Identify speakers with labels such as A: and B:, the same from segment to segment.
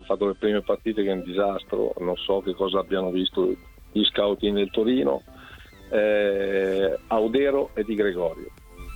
A: fatto le prime partite che è un disastro, non so che cosa abbiano visto gli scouting del Torino. Audero e Di Gregorio.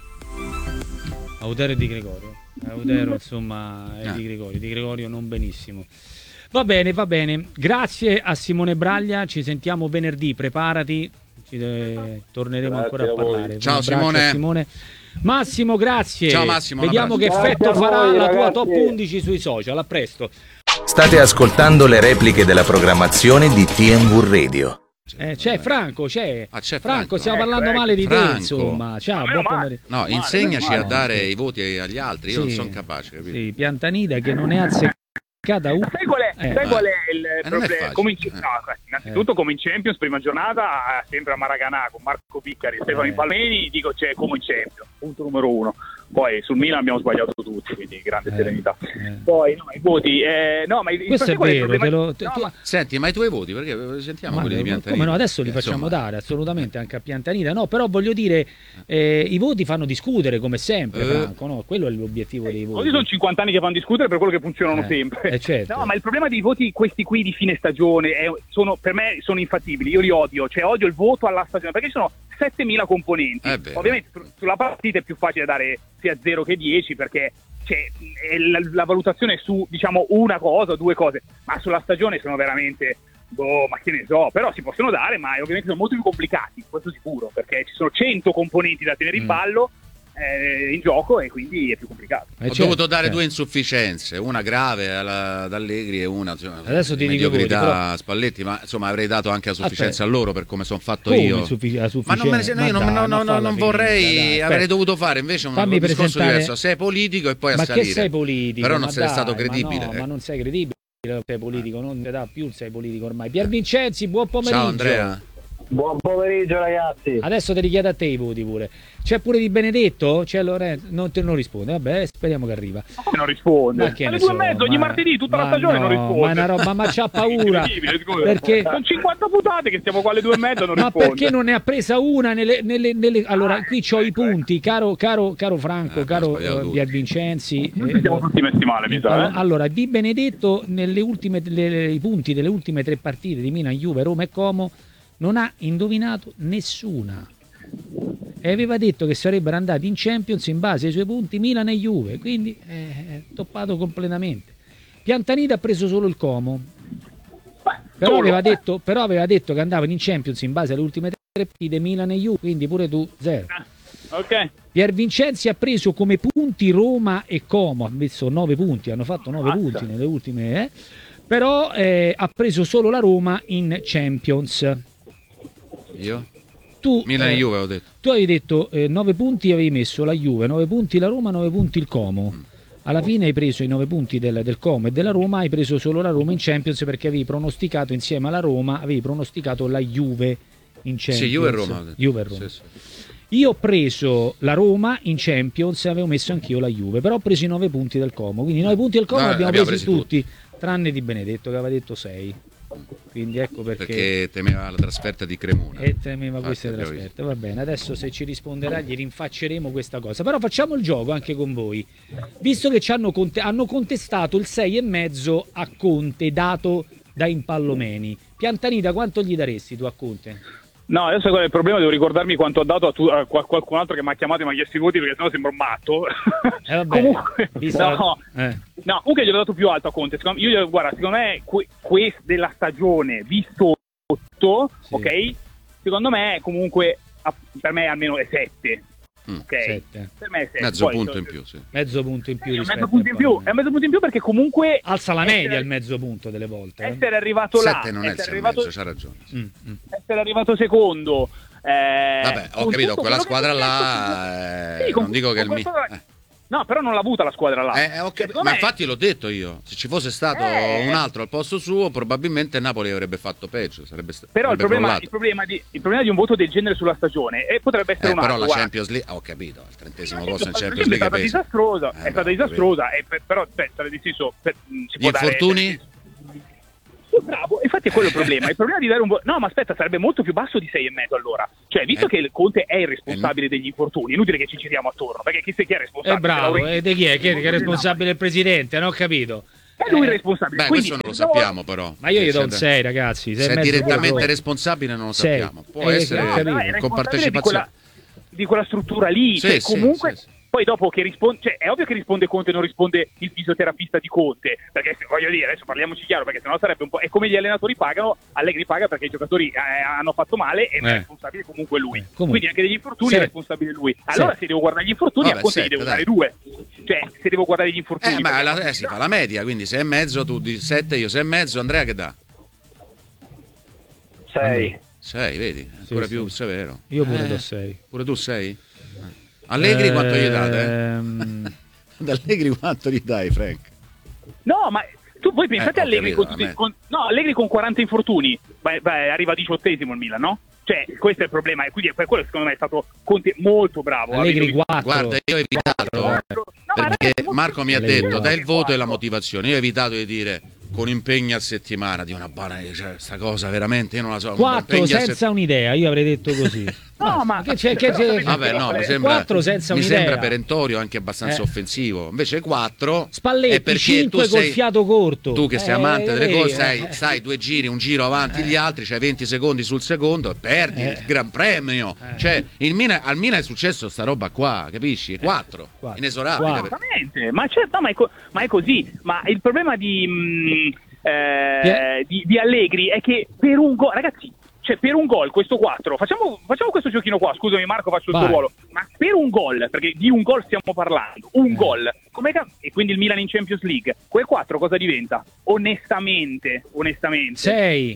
B: Audero e Di Gregorio. Audero insomma e Di Gregorio non benissimo. Va bene, grazie a Simone Braglia, ci sentiamo venerdì, preparati, torneremo ancora a parlare.
C: Ciao Simone.
B: Massimo, grazie.
C: Ciao Massimo.
B: Vediamo che effetto farà la tua top 11 sui social. A presto.
D: State ascoltando le repliche della programmazione di TNV Radio.
B: C'è Franco, c'è
C: Franco,
B: stiamo parlando male di te, insomma. Ciao, buon pomeriggio.
C: No, insegnaci a dare i voti agli altri, io non sono capace, capito?
B: Sì, Piantanida che non è azzeccata.
E: Sai qual è il problema? Innanzitutto come in Champions, prima giornata, sempre a Maracanã con Marco Piccari e Stefano Impalmeni, dico c'è come in Champions, punto numero 1. Poi sul Milan abbiamo sbagliato tutti, quindi grande serenità. Poi i voti, ma
B: questo è vero.
C: Senti, ma i tuoi voti? Perché sentiamo quelli di Piantanida.
B: Come no, adesso li facciamo dare assolutamente anche a Piantanida. No, però voglio dire, i voti fanno discutere come sempre, Franco. No? Quello è l'obiettivo dei voti.
E: Oggi sono 50 anni che fanno discutere per quello che funzionano sempre.
B: Certo.
E: No, ma il problema dei voti, questi qui di fine stagione, per me sono infattibili. Io li odio, cioè odio il voto alla stagione perché ci sono 7.000 componenti. Ovviamente sulla partita è più facile dare sia 0 che 10 perché la valutazione è su, diciamo, una cosa o due cose, ma sulla stagione sono veramente ma che ne so, però si possono dare, ma ovviamente sono molto più complicati, questo sicuro, perché ci sono 100 componenti da tenere in ballo in gioco e quindi è più complicato.
C: Ho dovuto dare due insufficienze, una grave ad Allegri e una
B: adesso ti
C: mediocrità
B: dico
C: a Spalletti, ma insomma avrei dato anche la sufficienza a loro per come sono fatto io. Ma non vorrei, avrei dovuto fare invece un discorso diverso, sei politico e poi a salire.
B: Ma che sei politico?
C: Però non sei stato credibile.
B: Ma non sei credibile, sei politico, non ti dà più sei politico ormai. Pier Vincenzi, buon pomeriggio.
C: Ciao Andrea.
F: Buon pomeriggio ragazzi.
B: Adesso te li chiedo a te i voti pure. C'è pure Di Benedetto? C'è Lorenzo? Non risponde. Vabbè, speriamo che arriva.
E: Non risponde.
B: Alle
E: 2:30 ogni martedì, tutta la stagione non risponde.
B: Ma è una roba, ma c'ha paura. Perché
E: sono 50 puntate che stiamo qua alle 2:30 non risponde.
B: Ma perché non ne ha presa una nelle... Allora, qui c'ho i punti, caro Franco, caro Pier Vincenzi.
E: Siamo tutti messi male, mi sa.
B: Allora, Di Benedetto i punti delle ultime 3 partite di Milan, Juve, Roma e Como non ha indovinato nessuna e aveva detto che sarebbero andati in Champions in base ai suoi punti Milan e Juve, quindi è toppato completamente. Piantanida ha preso solo il Como, però aveva detto che andavano in Champions in base alle ultime 3 partite Milan e Juve, quindi pure tu 0.
E: Ok.
B: Pier Vincenzi ha preso come punti Roma e Como, ha messo 9 punti, hanno fatto 9 punti nelle ultime però ha preso solo la Roma in Champions.
C: Io?
B: Tu,
C: Milan e Juve ho detto.
B: Tu avevi detto 9 punti avevi messo la Juve, 9 punti la Roma, 9 punti il Como. Alla fine hai preso i 9 punti del Como e della Roma, hai preso solo la Roma in Champions perché avevi pronosticato insieme alla Roma, avevi pronosticato la Juve in Champions.
C: Sì, Juve e Roma.
B: Juve e Roma.
C: Sì.
B: Io ho preso la Roma in Champions e avevo messo anch'io la Juve, però ho preso i 9 punti del Como, quindi i 9 punti del Como li abbiamo presi tutti, tranne Di Benedetto che aveva detto 6. Quindi ecco
C: perché temeva la trasferta di Cremona
B: e temeva queste trasferte. Va bene, adesso se ci risponderà gli rinfacceremo questa cosa, però facciamo il gioco anche con voi, visto che hanno contestato il 6,5 a Conte dato da Impallomeni. Piantanida, quanto gli daresti tu a Conte?
E: No, adesso qual è il problema? Devo ricordarmi quanto ho dato a qualcun altro che mi ha chiamato e mi ha chiesto i voti, perché sennò sembro un matto.
B: Vabbè,
E: comunque, comunque gli ho dato più alto a Conte. Secondo me della stagione visto 8, sì. Ok? Secondo me comunque per me almeno è 7. Ok, per me è 7.
C: Mezzo punto in più, sì.
B: Mezzo punto in più.
E: È un mezzo punto in più perché comunque
B: alza la media il mezzo punto delle volte.
E: Essere arrivato là,
C: 7 non è arrivato, c'ha ragione.
E: Essere arrivato secondo.
C: Vabbè, ho capito, quella squadra là non dico che il
E: No, però non l'ha avuta la squadra là.
C: Ma infatti l'ho detto io, se ci fosse stato un altro al posto suo, probabilmente Napoli avrebbe fatto peggio.
E: Però il problema di un voto del genere sulla stagione potrebbe essere un altro.
C: Però la Champions League, ho capito, il 30° posto in Champions League
E: è stata disastrosa, però si può dare.
C: Infortuni?
E: Bravo, infatti è quello il problema. Il problema di dare un voto. No, ma aspetta, sarebbe molto più basso di 6,5 allora. Cioè, visto che il Conte è il responsabile degli infortuni, inutile che ci giriamo attorno, perché chi è responsabile?
B: Bravo, e di chi è? Chi è responsabile? Il presidente, non ho capito.
E: È lui il responsabile.
C: Beh, questo non lo sappiamo però.
B: Ma io gli do un 6, ragazzi.
C: Se è direttamente responsabile non lo sappiamo. Può essere con partecipazione.
E: Di quella struttura lì,
C: sì,
E: comunque... Sì. Poi dopo che risponde, cioè è ovvio che risponde Conte, non risponde il fisioterapista di Conte, perché voglio dire, adesso parliamoci chiaro, perché sennò sarebbe un po', è come gli allenatori pagano, Allegri paga perché i giocatori hanno fatto male e è responsabile comunque lui. Quindi anche degli infortuni è responsabile lui. Allora se devo guardare gli infortuni, a Conte gli devo dare 2. Cioè se devo guardare gli infortuni.
C: Ma si fa la media, quindi 6,5, tu di 7, io 6,5, Andrea che dà?
F: 6.
C: 6, vedi? Ancora più severo.
B: Io pure do 6.
C: Pure tu 6? Allegri quanto gli date? Ad Allegri quanto gli dai, Frank?
E: No, ma voi pensate a Allegri Allegri con 40 infortuni, arriva 18esimo il Milan, no? Cioè, questo è il problema, e quindi per quello secondo me è stato Conte molto bravo.
B: Allegri 4.
C: Guarda, io ho evitato, perché Marco mi ha detto, dai il voto e la motivazione, io ho evitato di dire con impegni a settimana, di una banale, cioè, sta cosa veramente io non la so.
B: 4 senza un'idea, io avrei detto così.
E: No, ma
C: vabbè, no, mi sembra
B: 4 senza un'idea.
C: Mi sembra perentorio, anche abbastanza offensivo. Invece 4
B: Spalletti,
C: è perché
B: 5 col fiato corto.
C: Tu che sei amante delle cose, sai 2 giri, un giro avanti gli altri, c'hai 20 secondi sul secondo e perdi il Gran Premio. Cioè, al Milan è successo sta roba qua, capisci? 4, inesorabile.
E: Esattamente, ma è così. Ma il problema di Allegri è che per un gol, ragazzi, cioè per un gol questo 4, facciamo questo giochino qua, scusami Marco, faccio il tuo ruolo, ma per un gol, perché di un gol stiamo parlando, un gol, e quindi il Milan in Champions League, quel 4 cosa diventa? Onestamente
B: 6,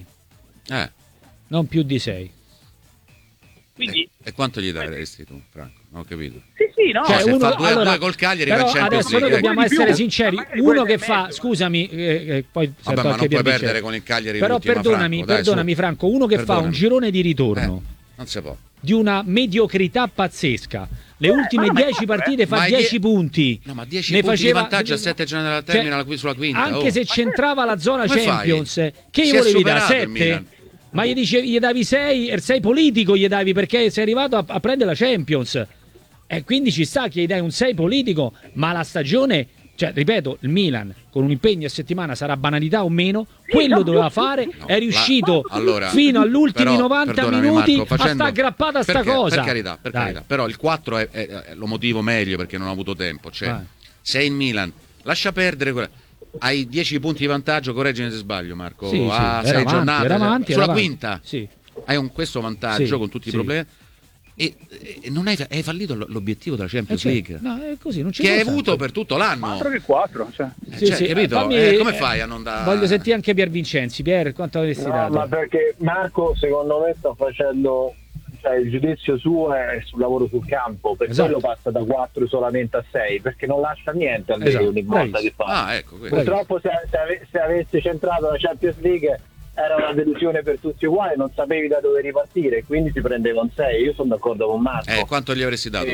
B: non più di 6.
E: Quindi...
C: E quanto gli daresti tu, Franco? Non ho capito.
E: Sì, no.
C: Cioè, se fa 2-2 col Cagliari,
B: però
C: va
B: adesso noi dobbiamo essere sinceri. Uno che fa, scusami, poi
C: vabbè, ma non puoi perdere con il Cagliari.
B: Però perdonami, Franco, uno che fa un girone di ritorno
C: non si può.
B: Di una mediocrità pazzesca. Le ultime 10 partite fa 10 punti.
C: No, ma 10 punti di vantaggio a 7 giorni dalla termine sulla quinta.
B: Anche se c'entrava la zona Champions, che gli volevi dare 7? Ma gli davi 6, il 6 politico gli davi perché sei arrivato a prendere la Champions. E quindi ci sta che gli dai un 6 politico, ma la stagione, cioè ripeto, il Milan con un impegno a settimana sarà banalità o meno, quello doveva fare, è riuscito fino agli ultimi 90 minuti Marco, a sta aggrappata a sta cosa.
C: Per carità, però il 4 è lo motivo meglio perché non ho avuto tempo, cioè se il Milan lascia perdere hai 10 punti di vantaggio, correggimi se sbaglio Marco, a 6 giornate sulla quinta hai questo vantaggio con tutti i problemi e non hai fallito l'obiettivo della Champions League,
B: no, è così, non
C: che hai avuto per tutto l'anno.
E: 4 che 4,
C: capito? Come fai a non dare?
B: Voglio sentire anche Pier Vincenzi. Pier, quanto avresti dato?
F: Ma perché Marco secondo me sta facendo, cioè il giudizio suo è sul lavoro sul campo, per quello passa da 4 solamente a 6, perché non lascia niente a lui ogni volta che fa. Purtroppo se avessi centrato la Champions League era una delusione per tutti uguali, non sapevi da dove ripartire, quindi ti prendeva un 6. Io sono d'accordo con Marco.
C: Quanto gli avresti dato tu?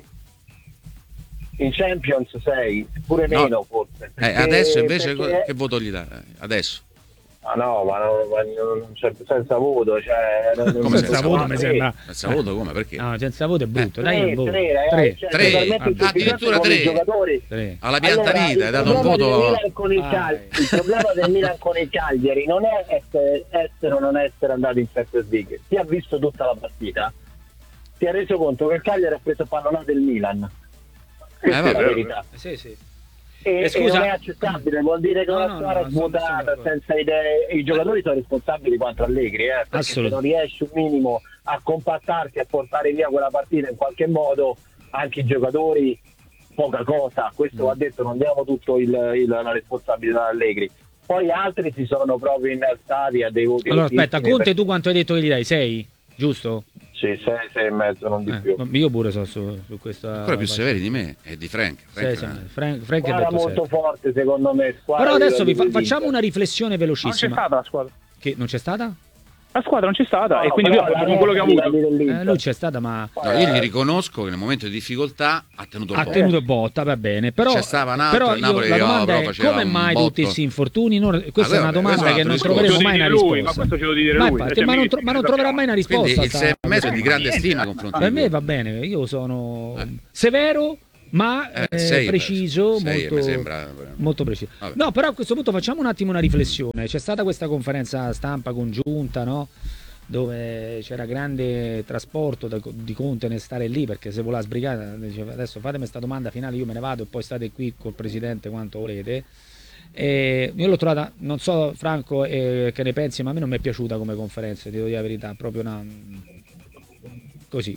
F: In Champions 6, pure meno forse.
C: Adesso invece che voto gli dai? Adesso?
F: Ma non c'è senza voto, cioè
B: come senza voto mi sembra.
C: Senza voto come? Perché?
B: No, senza voto è brutto. Dai un voto.
F: 3.
C: Addirittura 3. Alla pianta vita hai dato un voto.
F: Il problema del Milan con il Cagliari non è essere o non essere andato in Champions League. Chi ha visto tutta la partita si è reso conto che il Cagliari ha preso pallonate del Milan. Questa è la verità.
B: Sì.
F: E non è accettabile, vuol dire che una squadra svuotata, senza idee, i giocatori sono responsabili quanto Allegri, perché se non riesci un minimo a compattarti, a portare via quella partita in qualche modo, anche i giocatori poca cosa, questo va detto, non diamo tutto la responsabilità ad Allegri. Poi altri si sono proprio innalzati a dei voti.
B: Allora aspetta, Conte tu quanto hai detto che gli dai? 6? Giusto?
F: Sì, 6 e mezzo, non di più.
B: Io pure sono su questa.
C: Ancora più severi di me e di Frank.
B: Frank
F: è molto forte secondo me.
B: Però adesso facciamo una riflessione velocissima.
E: Non c'è stata la squadra.
B: Che non c'è stata?
E: La squadra non c'è stata e quindi lui ha fatto con quello che ha avuto.
B: Lui c'è stata, ma
C: io gli riconosco che nel momento di difficoltà ha tenuto
B: botta, va bene. Però
C: c'è stava un altro,
B: Napoli la domanda è come mai tutti questi infortuni? Questa è una domanda che non troveremo mai una risposta.
E: Ma questo ce lo dire lui.
B: Ma non troverà mai una risposta.
C: Quindi il 6,5 è di grande stima confronto.
B: Per me va bene, io sono severo ma preciso,
C: mi sembra
B: molto preciso. Vabbè. No, però a questo punto facciamo un attimo una riflessione. C'è stata questa conferenza stampa congiunta, no? Dove c'era grande trasporto di Conte nel stare lì, perché se voleva sbrigare diceva adesso fatemi questa domanda finale, io me ne vado e poi state qui col presidente quanto volete. Io l'ho trovata, non so Franco che ne pensi, ma a me non mi è piaciuta come conferenza, ti devo dire la verità, proprio una così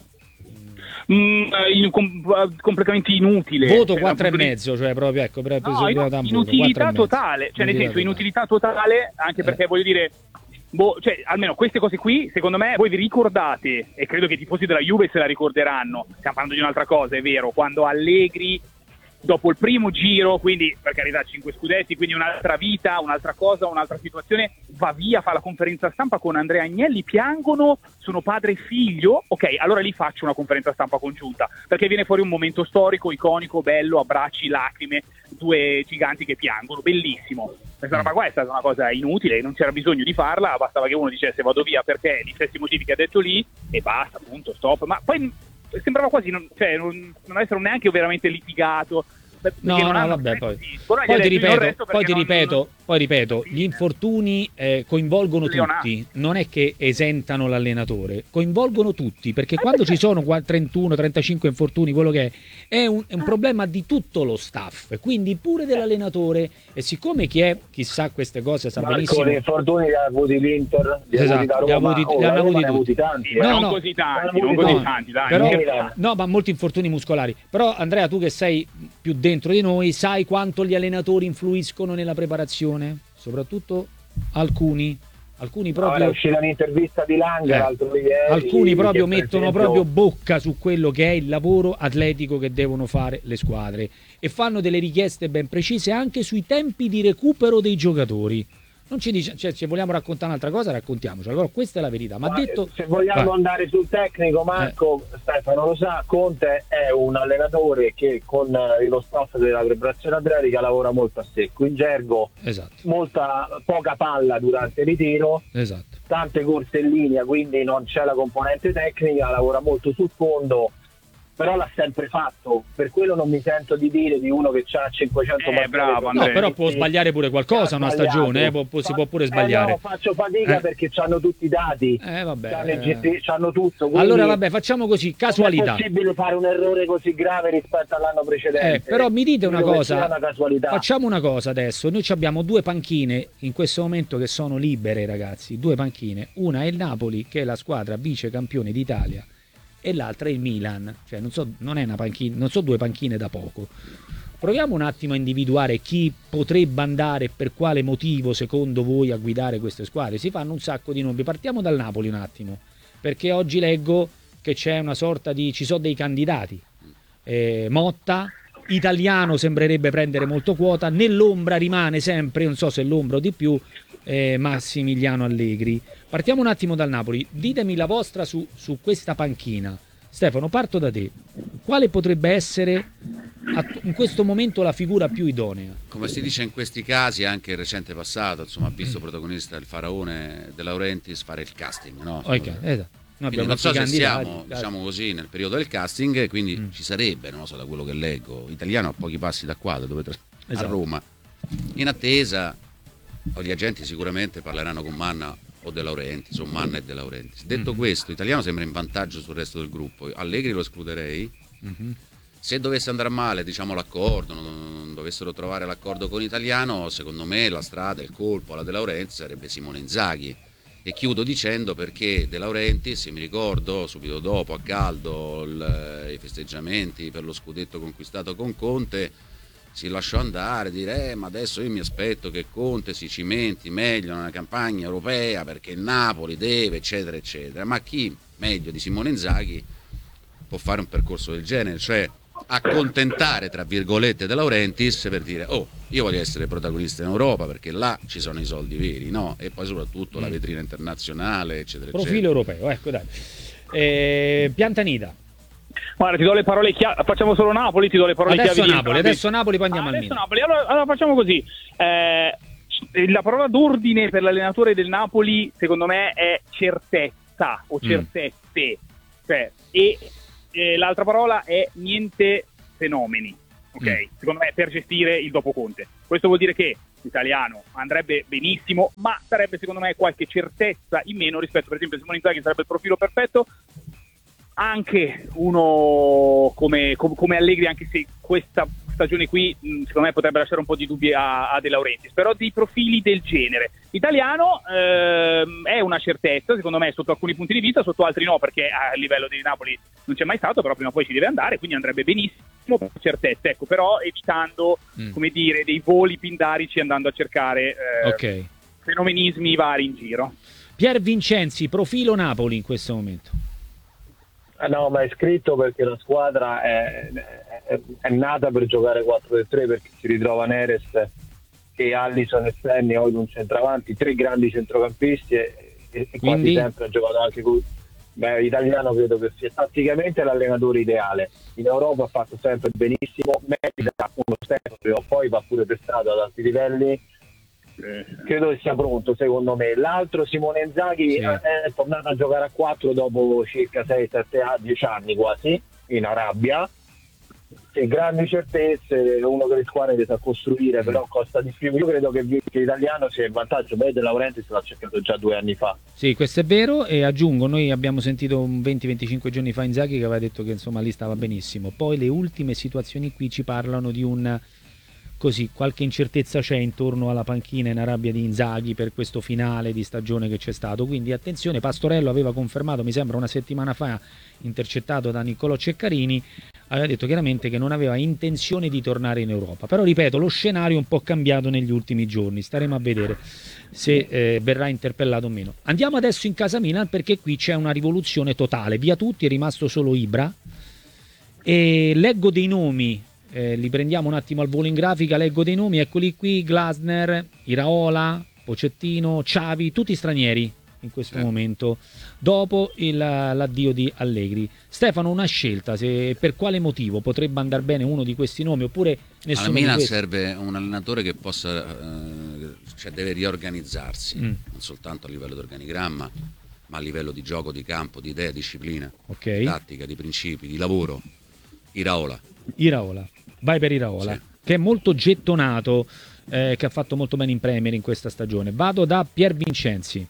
E: completamente inutile.
B: Voto 4,5, cioè proprio ecco,
E: inutilità totale, cioè nel senso inutilità totale, anche perché voglio dire, cioè, almeno queste cose qui, secondo me, voi vi ricordate, e credo che i tifosi della Juve se la ricorderanno, stiamo parlando di un'altra cosa, è vero, quando Allegri, dopo il primo giro, quindi per carità 5 scudetti, quindi un'altra vita, un'altra cosa, un'altra situazione, va via, fa la conferenza stampa con Andrea Agnelli, piangono, sono padre e figlio, ok, allora lì faccio una conferenza stampa congiunta, perché viene fuori un momento storico, iconico, bello, abbracci, lacrime, due giganti che piangono, bellissimo. Questa roba qua è stata una cosa inutile, non c'era bisogno di farla, bastava che uno dicesse vado via perché gli stessi motivi che ha detto lì e basta, punto, stop. Ma poi sembrava quasi non essere neanche veramente litigato.
B: No, vabbè, poi ti ripeto, gli infortuni coinvolgono tutti, non è che esentano l'allenatore, coinvolgono tutti, perché quando ci sono 31-35 infortuni, quello che è un problema di tutto lo staff, quindi pure dell'allenatore, e siccome chi sa queste cose sa benissimo.
F: Con gli infortuni li ha avuti l'Inter, li
B: hanno avuti
E: tanti. Non così tanti, dai.
B: Però, no, ma molti infortuni muscolari. Però Andrea, tu che sei più dentro di noi, sai quanto gli allenatori influiscono nella preparazione? Soprattutto alcuni proprio.
F: È uscita un'intervista di Langer l'altro ieri.
B: Alcuni proprio mettono proprio bocca su quello che è il lavoro atletico che devono fare le squadre e fanno delle richieste ben precise anche sui tempi di recupero dei giocatori. Non ci dice, cioè, se vogliamo raccontare un'altra cosa, raccontiamoci. Allora, questa è la verità. Ma detto,
F: se vogliamo andare sul tecnico, Marco, Stefano lo sa, Conte è un allenatore che con lo staff della preparazione atletica lavora molto a secco, in gergo, poca palla durante il ritiro, tante corse in linea, quindi non c'è la componente tecnica, lavora molto sul fondo. Però l'ha sempre fatto, per quello non mi sento di dire di uno che ha 500 partite.
E: Bravo,
B: no, però può sbagliare pure qualcosa una stagione, si può pure sbagliare.
F: No, faccio fatica perché c'hanno tutti i dati, c'hanno tutto.
B: Allora vabbè, facciamo così, casualità.
F: Non è possibile fare un errore così grave rispetto all'anno precedente.
B: Però mi dite una cosa, facciamo una cosa adesso, noi abbiamo due panchine in questo momento che sono libere, ragazzi, due panchine, una è il Napoli che è la squadra vice campione d'Italia e l'altra è il Milan, cioè non è una panchina, non so due panchine da poco. Proviamo un attimo a individuare chi potrebbe andare e per quale motivo secondo voi a guidare queste squadre. Si fanno un sacco di nomi. Partiamo dal Napoli un attimo, perché oggi leggo che c'è una sorta di, ci sono dei candidati. Motta, italiano, sembrerebbe prendere molto quota, nell'ombra rimane sempre, non so se l'ombra o di più, Massimiliano Allegri. Partiamo un attimo dal Napoli, ditemi la vostra su questa panchina. Stefano, parto da te. Quale potrebbe essere in questo momento la figura più idonea?
C: Come si dice in questi casi, anche il recente passato, insomma, ha visto protagonista il faraone De Laurentiis fare il casting, no?
B: Esatto.
C: Non so se siamo, diciamo così, nel periodo del casting, quindi ci sarebbe, non so, da quello che leggo, italiano a pochi passi da qua, a Roma. In attesa, gli agenti sicuramente parleranno con Manna o De Laurentiis, o Manna e De Laurentiis. Detto questo, italiano sembra in vantaggio sul resto del gruppo. Allegri lo escluderei. Se dovesse andare male, diciamo, l'accordo, non dovessero trovare l'accordo con italiano, secondo me la strada, il colpo alla De Laurentiis sarebbe Simone Inzaghi. E chiudo dicendo perché De Laurentiis, mi ricordo subito dopo a caldo i festeggiamenti per lo scudetto conquistato con Conte, si lasciò andare, dire ma adesso io mi aspetto che Conte si cimenti meglio nella campagna europea perché il Napoli deve, eccetera eccetera. Ma chi meglio di Simone Inzaghi può fare un percorso del genere, cioè accontentare tra virgolette De Laurentiis per dire io voglio essere protagonista in Europa perché là ci sono i soldi veri, no? E poi soprattutto la vetrina internazionale, eccetera
B: profilo europeo, ecco, dai. Piantanida.
E: Guarda, ti do le parole chiave, facciamo solo Napoli, ti do le parole chiave.
B: Adesso Napoli, poi andiamo al Milan.
E: Napoli. Allora facciamo così. La parola d'ordine per l'allenatore del Napoli, secondo me, è certezza o certezze. Cioè, e l'altra parola è niente fenomeni, ok? Secondo me, per gestire il dopo Conte. Questo vuol dire che l'italiano andrebbe benissimo, ma sarebbe secondo me qualche certezza in meno rispetto, per esempio, a Simone Inzaghi, sarebbe il profilo perfetto. Anche uno come Allegri, anche se questa stagione qui secondo me potrebbe lasciare un po' di dubbi a De Laurentiis, però dei profili del genere. Italiano è una certezza secondo me sotto alcuni punti di vista, sotto altri no, perché a livello di Napoli non c'è mai stato, però prima o poi ci deve andare, quindi andrebbe benissimo per certezza, ecco, però evitando come dire dei voli pindarici, andando a cercare fenomenismi vari in giro.
B: Pier Vincenzi, profilo Napoli in questo momento.
F: No, ma è scritto perché la squadra è nata per giocare 4-3, perché si ritrova Neres e Alisson esterni, oggi un centravanti, 3 grandi centrocampisti e quasi sempre ha giocato anche con l'italiano. Credo che sia tatticamente l'allenatore ideale, in Europa ha fatto sempre benissimo, merita uno step, poi va pure testato ad alti livelli. Credo che sia pronto, secondo me. L'altro, Simone Inzaghi, è tornato a giocare a 4 dopo circa 6-7-10 anni quasi in Arabia, e grandi certezze, uno delle squadre che sa costruire, però costa di più. Io credo che l'italiano sia in vantaggio. De Laurentiis l'ha cercato già 2 anni fa.
B: Sì, questo è vero, e aggiungo, noi abbiamo sentito 20-25 giorni fa Inzaghi che aveva detto che insomma lì stava benissimo. Poi le ultime situazioni qui ci parlano di qualche incertezza c'è intorno alla panchina in Arabia di Inzaghi per questo finale di stagione che c'è stato, quindi attenzione. Pastorello aveva confermato, mi sembra una settimana fa, intercettato da Niccolò Ceccarini, aveva detto chiaramente che non aveva intenzione di tornare in Europa, però ripeto, lo scenario è un po' cambiato negli ultimi giorni, staremo a vedere se verrà interpellato o meno. Andiamo adesso in casa Milan, perché qui c'è una rivoluzione totale, via tutti, è rimasto solo Ibra, e leggo dei nomi. Li prendiamo un attimo al volo in grafica, leggo dei nomi, eccoli qui: Glasner, Iraola, Pochettino, Xavi, tutti stranieri in questo momento, dopo l'addio di Allegri. Stefano, una scelta, per quale motivo potrebbe andare bene uno di questi nomi oppure nessuno?
C: Al Milan serve un allenatore che possa, deve riorganizzarsi, non soltanto a livello di organigramma, ma a livello di gioco, di campo, di idea, disciplina, di tattica, di principi, di lavoro. Iraola. Vai per Iraola, che è molto gettonato, che ha fatto molto bene in Premier in questa stagione. Vado da Pier Vincenzi.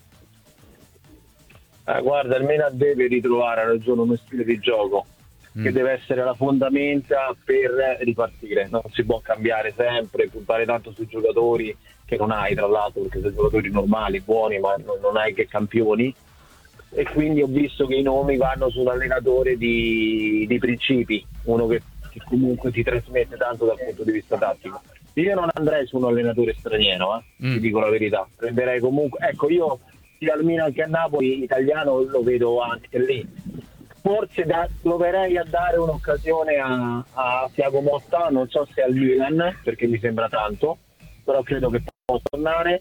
F: Guarda, il Milan deve ritrovare, ha ragione, uno stile di gioco che deve essere la fondamenta per ripartire. Non si può cambiare sempre, puntare tanto sui giocatori che non hai, tra l'altro, perché sono giocatori normali, buoni, ma non hai che campioni. E quindi ho visto che i nomi vanno su un allenatore di principi, uno che comunque ti trasmette tanto dal punto di vista tattico. Io non andrei su un allenatore straniero, ti dico la verità. Prenderei comunque, ecco, io sia al Milan che a Napoli italiano lo vedo anche lì. Forse proverei a dare un'occasione a Thiago Motta, non so se al Milan, perché mi sembra tanto, però credo che possa tornare.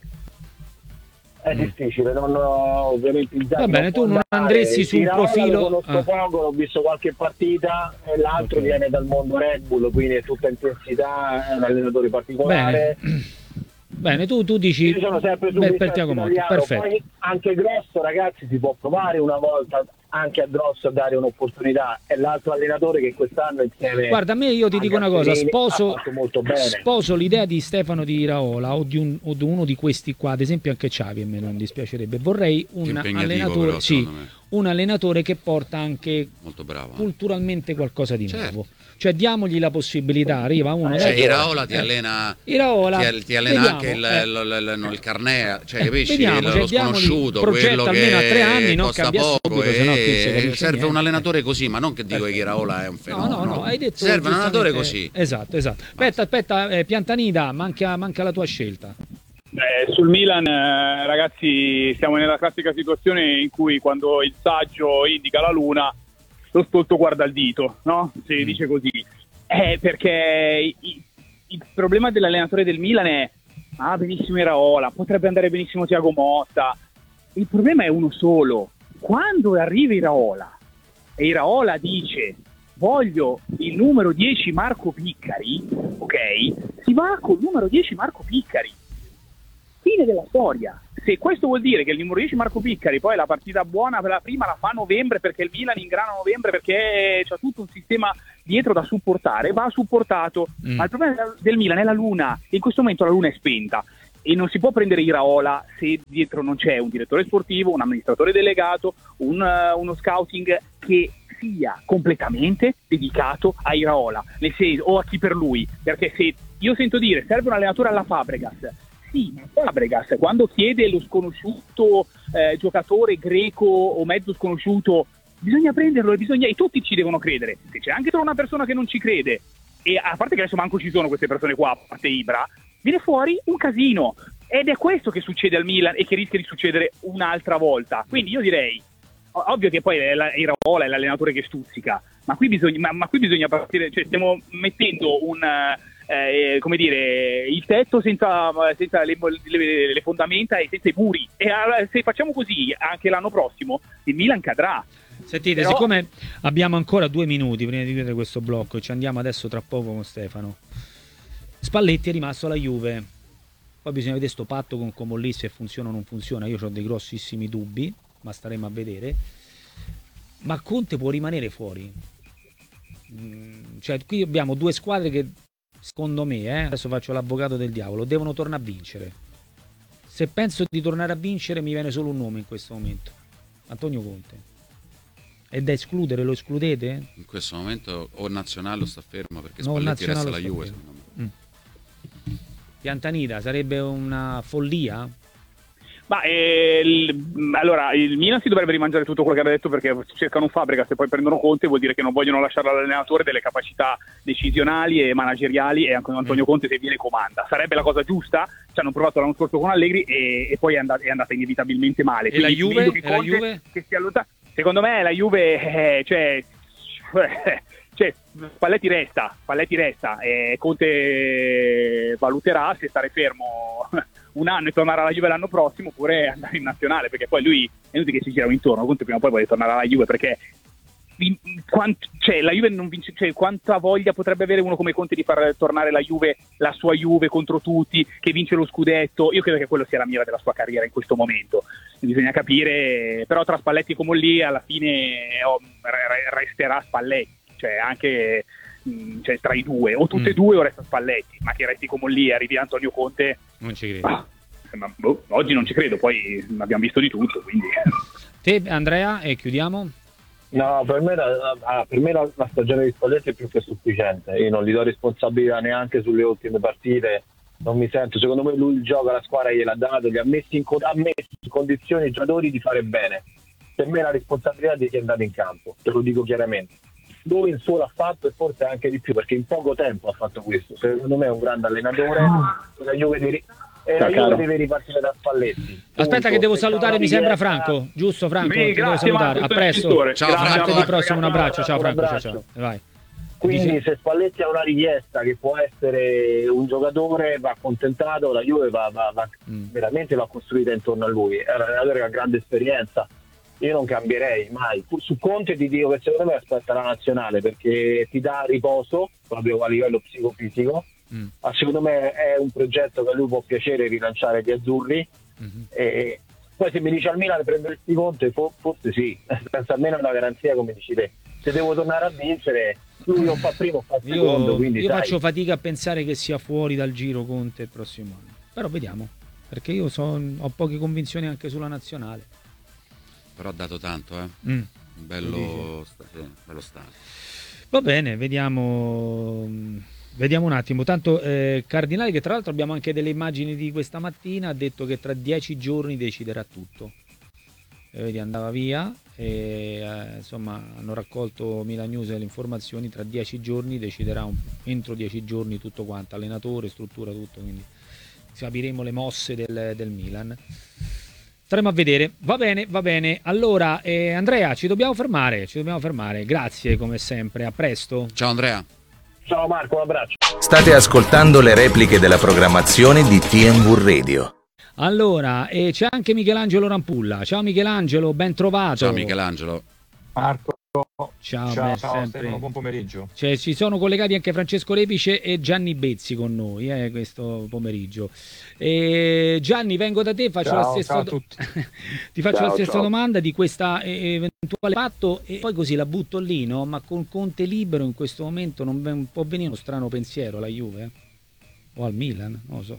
F: È difficile, non ho ovviamente il
B: va bene, tu non andresti su un profilo.
F: Lo conosco poco, l'ho visto qualche partita, e l'altro viene dal mondo Red Bull, quindi è tutta intensità, è un allenatore particolare.
B: Bene, tu dici.
F: Io sono sempre su
B: per Thiago Motta, perfetto.
F: Poi anche Grosso, ragazzi, si può provare una volta anche a Grosso a dare un'opportunità. È l'altro allenatore che quest'anno insieme.
B: Guarda, a me, io ti dico una cosa,
F: sposo
B: sposo l'idea di Stefano di Iraola o di uno di questi qua, ad esempio anche Xavi, a me non dispiacerebbe. Vorrei un allenatore, un allenatore che porta anche
C: molto bravo,
B: culturalmente qualcosa di nuovo. Cioè diamogli la possibilità, arriva uno.
C: Iraola ti allena, ti allena anche il carnet, cioè capisci? Lo sconosciuto, quello
B: almeno a 3 anni,
C: che
B: non
C: costa poco, serve un allenatore così, ma non che dico che Iraola è un fenomeno.
B: No, hai detto
C: serve un allenatore così.
B: Esatto. Aspetta, Piantanida, manca la tua scelta.
E: Sul Milan, ragazzi, siamo nella classica situazione in cui quando il saggio indica la luna, lo stolto guarda il dito, no? Si dice così. Perché il problema dell'allenatore del Milan è benissimo Iraola, potrebbe andare benissimo Thiago Motta. Il problema è uno solo. Quando arriva Iraola e Iraola dice voglio il numero 10 Marco Piccari, ok? Si va col numero 10 Marco Piccari. Fine della storia. Se questo vuol dire che il numero 10 Marco Piccari poi la partita buona per la prima la fa a novembre, perché il Milan ingrana a novembre, perché c'è tutto un sistema dietro da supportare, va supportato. Ma il problema del Milan è la Luna, in questo momento la Luna è spenta e non si può prendere Iraola se dietro non c'è un direttore sportivo, un amministratore delegato, uno scouting che sia completamente dedicato a Iraola o a chi per lui, perché se io sento dire serve un allenatore alla Fabregas, sì, Fabregas quando chiede lo sconosciuto giocatore greco o mezzo sconosciuto, bisogna prenderlo e tutti ci devono credere. Se c'è anche solo una persona che non ci crede, e a parte che adesso manco ci sono queste persone qua, a parte Ibra, viene fuori un casino, ed è questo che succede al Milan e che rischia di succedere un'altra volta. Quindi io direi, ovvio che poi Iraola è l'allenatore che stuzzica, ma qui bisogna partire, cioè stiamo mettendo come dire, il tetto senza le fondamenta e senza i muri, e se facciamo così anche l'anno prossimo il Milan cadrà.
B: Sentite, però, siccome abbiamo ancora 2 minuti prima di chiudere questo blocco, ci andiamo adesso tra poco con Stefano. Spalletti è rimasto alla Juve, poi bisogna vedere sto patto con Comolli se funziona o non funziona. Io ho dei grossissimi dubbi, ma staremo a vedere. Ma Conte può rimanere fuori, cioè qui abbiamo 2 squadre che secondo me, adesso faccio l'avvocato del diavolo, devono tornare a vincere. Se penso di tornare a vincere mi viene solo un nome in questo momento: Antonio Conte. È da escludere, lo escludete?
C: In questo momento o Nazionale sta fermo, perché Spalletti resta la Juve, secondo me.
B: Piantanida sarebbe una follia?
E: Ma allora il Milan si dovrebbe rimangiare tutto quello che aveva detto, perché cercano un Fabregas e poi prendono Conte, vuol dire che non vogliono lasciare all'allenatore delle capacità decisionali e manageriali, e anche Antonio Conte se viene comanda. Sarebbe la cosa giusta, ci hanno provato l'anno scorso con Allegri e poi è andata inevitabilmente male.
B: E la Juve?
E: Che si allontana. Secondo me la Juve cioè Spalletti resta e Conte valuterà se stare fermo un anno e tornare alla Juve l'anno prossimo oppure andare in nazionale, perché poi lui è inutile che si gira intorno. Conte prima o poi vuole tornare alla Juve, perché la Juve non vince, quanta voglia potrebbe avere uno come Conte di far tornare la Juve, la sua Juve contro tutti, che vince lo scudetto. Io credo che quello sia la mira della sua carriera in questo momento. Bisogna capire, però tra Spalletti e Comolli alla fine resterà Spalletti, cioè anche tra i due, o tutte e due o resta Spalletti, ma che resti Comolli e arrivi Antonio Conte non ci credo. Oggi non ci credo, poi abbiamo visto di tutto, quindi.
B: Te Andrea, e chiudiamo?
F: No, per me la stagione di Spalletti è più che sufficiente. Io non gli do responsabilità neanche sulle ultime partite, non mi sento. Secondo me lui gioca, la squadra gliel'ha dato, gli ha messo in condizioni i giocatori di fare bene. Per me la responsabilità è di chi è andato in campo, te lo dico chiaramente. Dove il suo l'ha fatto, e forse anche di più, perché in poco tempo ha fatto questo. Secondo me è un grande allenatore, la Juve deve ripartire da Spalletti.
B: Aspetta che devo salutare, mi sembra Franco, giusto Franco? Ti devo salutare, a presto.
C: Ciao Franco.
B: Martedì prossimo un abbraccio, ciao Franco, ciao. Vai.
F: Quindi se Spalletti ha una richiesta che può essere un giocatore, va accontentato, la Juve veramente va costruita intorno a lui. È un allenatore che ha grande esperienza. Io non cambierei mai. Su Conte ti dico che secondo me aspetta la nazionale, perché ti dà riposo proprio a livello psicofisico. Ma secondo me è un progetto che a lui può piacere rilanciare gli azzurri. E poi se mi dici al Milan prenderesti Conte, forse sì, senza almeno una garanzia, come dici te. Se devo tornare a vincere, lui non fa primo, fa secondo. Io
B: faccio fatica a pensare che sia fuori dal giro Conte il prossimo anno, però vediamo, perché io ho poche convinzioni anche sulla nazionale.
C: Però ha dato tanto, bello stato.
B: Va bene, vediamo un attimo. Tanto Cardinale, che tra l'altro abbiamo anche delle immagini di questa mattina, ha detto che tra 10 giorni deciderà tutto. Vedi, andava via e insomma hanno raccolto Milan News le informazioni. Tra 10 giorni deciderà, entro 10 giorni, tutto quanto, allenatore, struttura, tutto, quindi capiremo le mosse del Milan. Staremo a vedere. Va bene. Allora, Andrea, ci dobbiamo fermare. Grazie come sempre, a presto.
C: Ciao Andrea.
F: Ciao Marco, un abbraccio.
D: State ascoltando le repliche della programmazione di TNV Radio.
B: Allora, c'è anche Michelangelo Rampulla. Ciao Michelangelo, ben trovato.
C: Ciao Michelangelo.
G: Marco.
B: Ciao,
G: Stefano, buon pomeriggio.
B: Ci sono collegati anche Francesco Repice e Gianni Bezzi con noi questo pomeriggio. Gianni, vengo da te, faccio la stessa ti faccio la stessa domanda di questa eventuale patto, e poi così la butto lì, no? Ma con Conte libero in questo momento non può venire uno strano pensiero alla Juve? O al Milan, non lo so.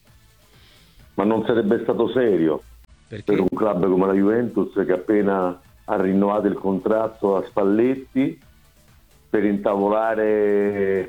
H: Ma non sarebbe stato serio per un club come la Juventus, che appena ha rinnovato il contratto a Spalletti, per intavolare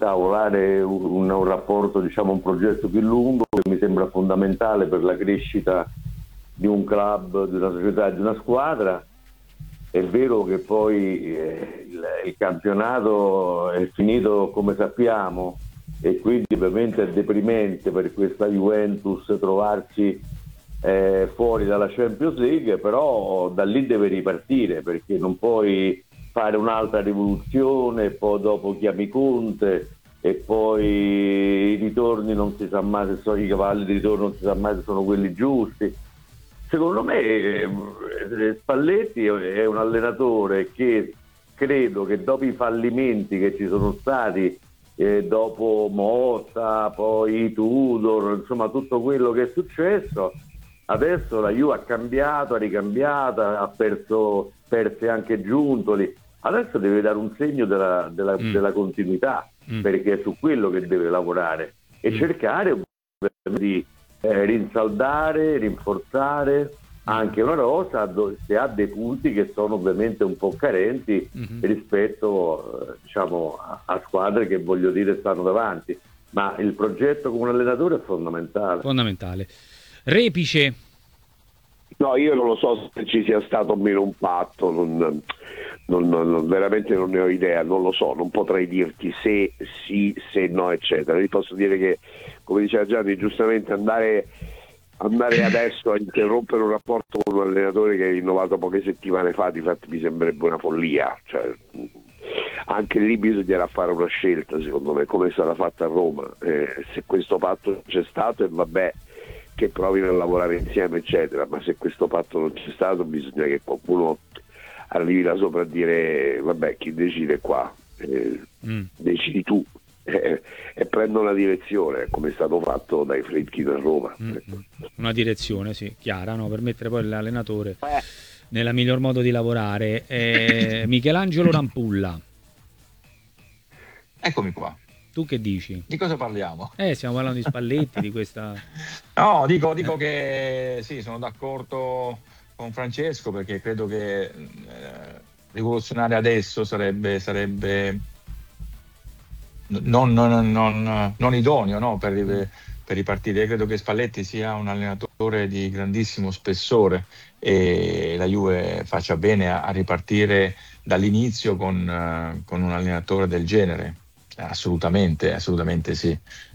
H: un rapporto, diciamo un progetto più lungo, che mi sembra fondamentale per la crescita di un club, di una società, di una squadra. È vero che poi il campionato è finito come sappiamo, e quindi ovviamente è deprimente per questa Juventus trovarsi fuori dalla Champions League, però da lì deve ripartire, perché non puoi fare un'altra rivoluzione e poi dopo chiami Conte e poi i ritorni non si sa mai se sono i cavalli di ritorno, non si sa mai se sono quelli giusti. Secondo me Spalletti è un allenatore che credo che dopo i fallimenti che ci sono stati, dopo Motta, poi Tudor, insomma tutto quello che è successo, adesso la Juve ha cambiato, ha ricambiato, ha perse anche Giuntoli, adesso deve dare un segno della continuità, perché è su quello che deve lavorare e cercare di rinsaldare, rinforzare anche una rosa se ha dei punti che sono ovviamente un po' carenti rispetto diciamo a squadre che, voglio dire, stanno davanti, ma il progetto come un allenatore è fondamentale.
B: Repice.
I: No, io non lo so se ci sia stato o meno un patto, veramente non ne ho idea, non lo so, non potrei dirti se sì, se no, eccetera. Vi posso dire che, come diceva Gianni, giustamente andare adesso a interrompere un rapporto con un allenatore che hai rinnovato poche settimane fa, difatti mi sembrerebbe una follia. Cioè, anche lì bisognerà fare una scelta, secondo me, come è stata fatta a Roma. Se questo patto c'è stato, e vabbè, che provino a lavorare insieme, eccetera, ma se questo patto non c'è stato, bisogna che qualcuno arrivi là sopra a dire vabbè, chi decide qua, decidi tu, e prendo una direzione, come è stato fatto dai Friedkin a Roma.
B: Una direzione, sì, chiara, no? Per mettere poi l'allenatore nel miglior modo di lavorare. Michelangelo Rampulla.
G: Eccomi qua.
B: Tu che dici?
G: Di cosa parliamo?
B: Stiamo parlando di Spalletti, di questa...
G: No, dico che sì, sono d'accordo con Francesco, perché credo che rivoluzionare adesso sarebbe non idoneo, no, per ripartire. Io credo che Spalletti sia un allenatore di grandissimo spessore e la Juve faccia bene a ripartire dall'inizio con un allenatore del genere. Assolutamente sì.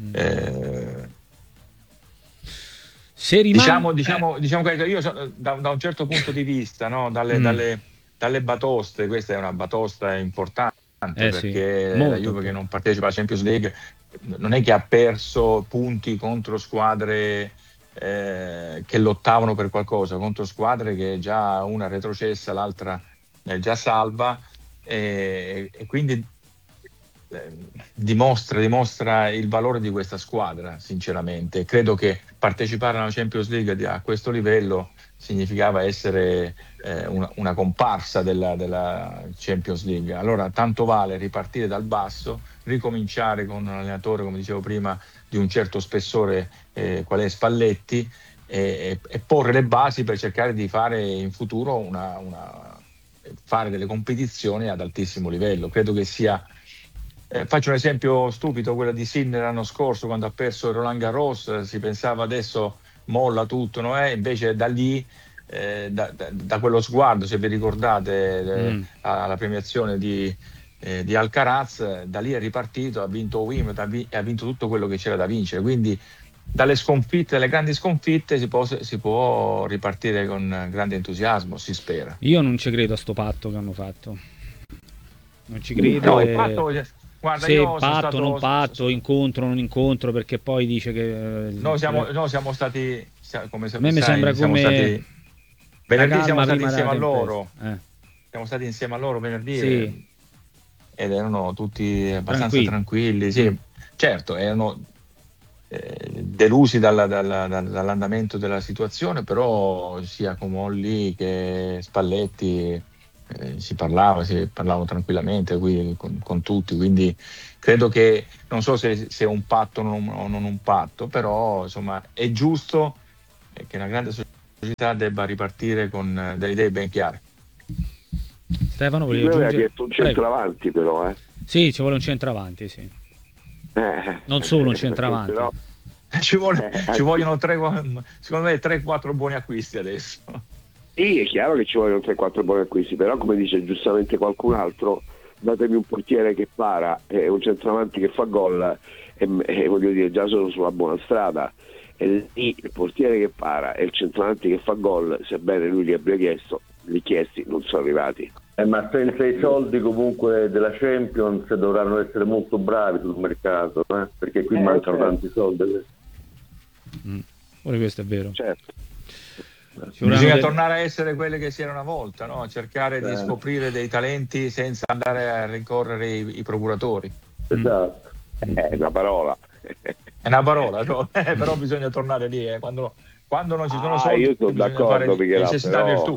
B: Se rimane...
G: diciamo che io da un certo punto di vista, no, dalle batoste, questa è una batosta importante, perché
B: sì,
G: la Juve che non partecipa alla Champions League non è che ha perso punti contro squadre che lottavano per qualcosa, contro squadre che già una retrocessa, l'altra è già salva, e quindi dimostra il valore di questa squadra, sinceramente. Credo che partecipare alla Champions League a questo livello significava essere una comparsa della Champions League. Allora tanto vale ripartire dal basso, ricominciare con un allenatore, come dicevo prima, di un certo spessore qual è Spalletti, e porre le basi per cercare di fare in futuro fare delle competizioni ad altissimo livello. Credo che sia... faccio un esempio stupido, quello di Sinner l'anno scorso, quando ha perso il Roland Garros, si pensava adesso molla tutto, no? Invece da lì, da quello sguardo, se vi ricordate, alla premiazione di Alcaraz, da lì è ripartito, ha vinto Wimbledon e ha vinto tutto quello che c'era da vincere. Quindi dalle grandi sconfitte si può ripartire con grande entusiasmo, si spera.
B: Io non ci credo a sto patto che hanno fatto, non ci credo.
G: No, guarda,
B: se patto, non patto, incontro, non incontro, perché poi dice che...
G: Noi siamo stati, come
B: a me mi sembra come
G: venerdì siamo stati insieme a loro. siamo stati insieme a loro venerdì
B: sì.
G: Ed erano tutti abbastanza tranquilli. Sì. Certo, erano delusi dall'andamento della situazione, però sia Comolli che Spalletti si parlavano tranquillamente qui con tutti, quindi credo che, non so se è un patto o non un patto, però insomma è giusto che una grande società debba ripartire con delle idee ben chiare.
B: Stefano, volevo aggiungere?
I: Chiesto un centravanti però
B: Sì, ci vuole un centravanti, sì. Non solo un centravanti
I: però...
G: ci vogliono secondo me 3-4 buoni acquisti adesso.
I: Sì, è chiaro che ci vogliono 3-4 buoni acquisti, però come dice giustamente qualcun altro, datemi un portiere che para e un centravanti che fa gol e voglio dire, già sono sulla buona strada. E lì il portiere che para e il centravanti che fa gol, sebbene lui li abbia chiesti, non sono arrivati.
H: Ma senza i soldi comunque della Champions dovranno essere molto bravi sul mercato, perché qui mancano tanti soldi.
B: Ora questo è vero.
I: Certo.
G: Bisogna tornare a essere quelle che si era una volta, no? Cercare di scoprire dei talenti senza andare a rincorrere i procuratori.
H: Esatto.
I: È una parola.
G: È una parola, no? Però bisogna tornare lì, quando non ci sono soldi.
I: Io sono d'accordo,
G: necessità virtù.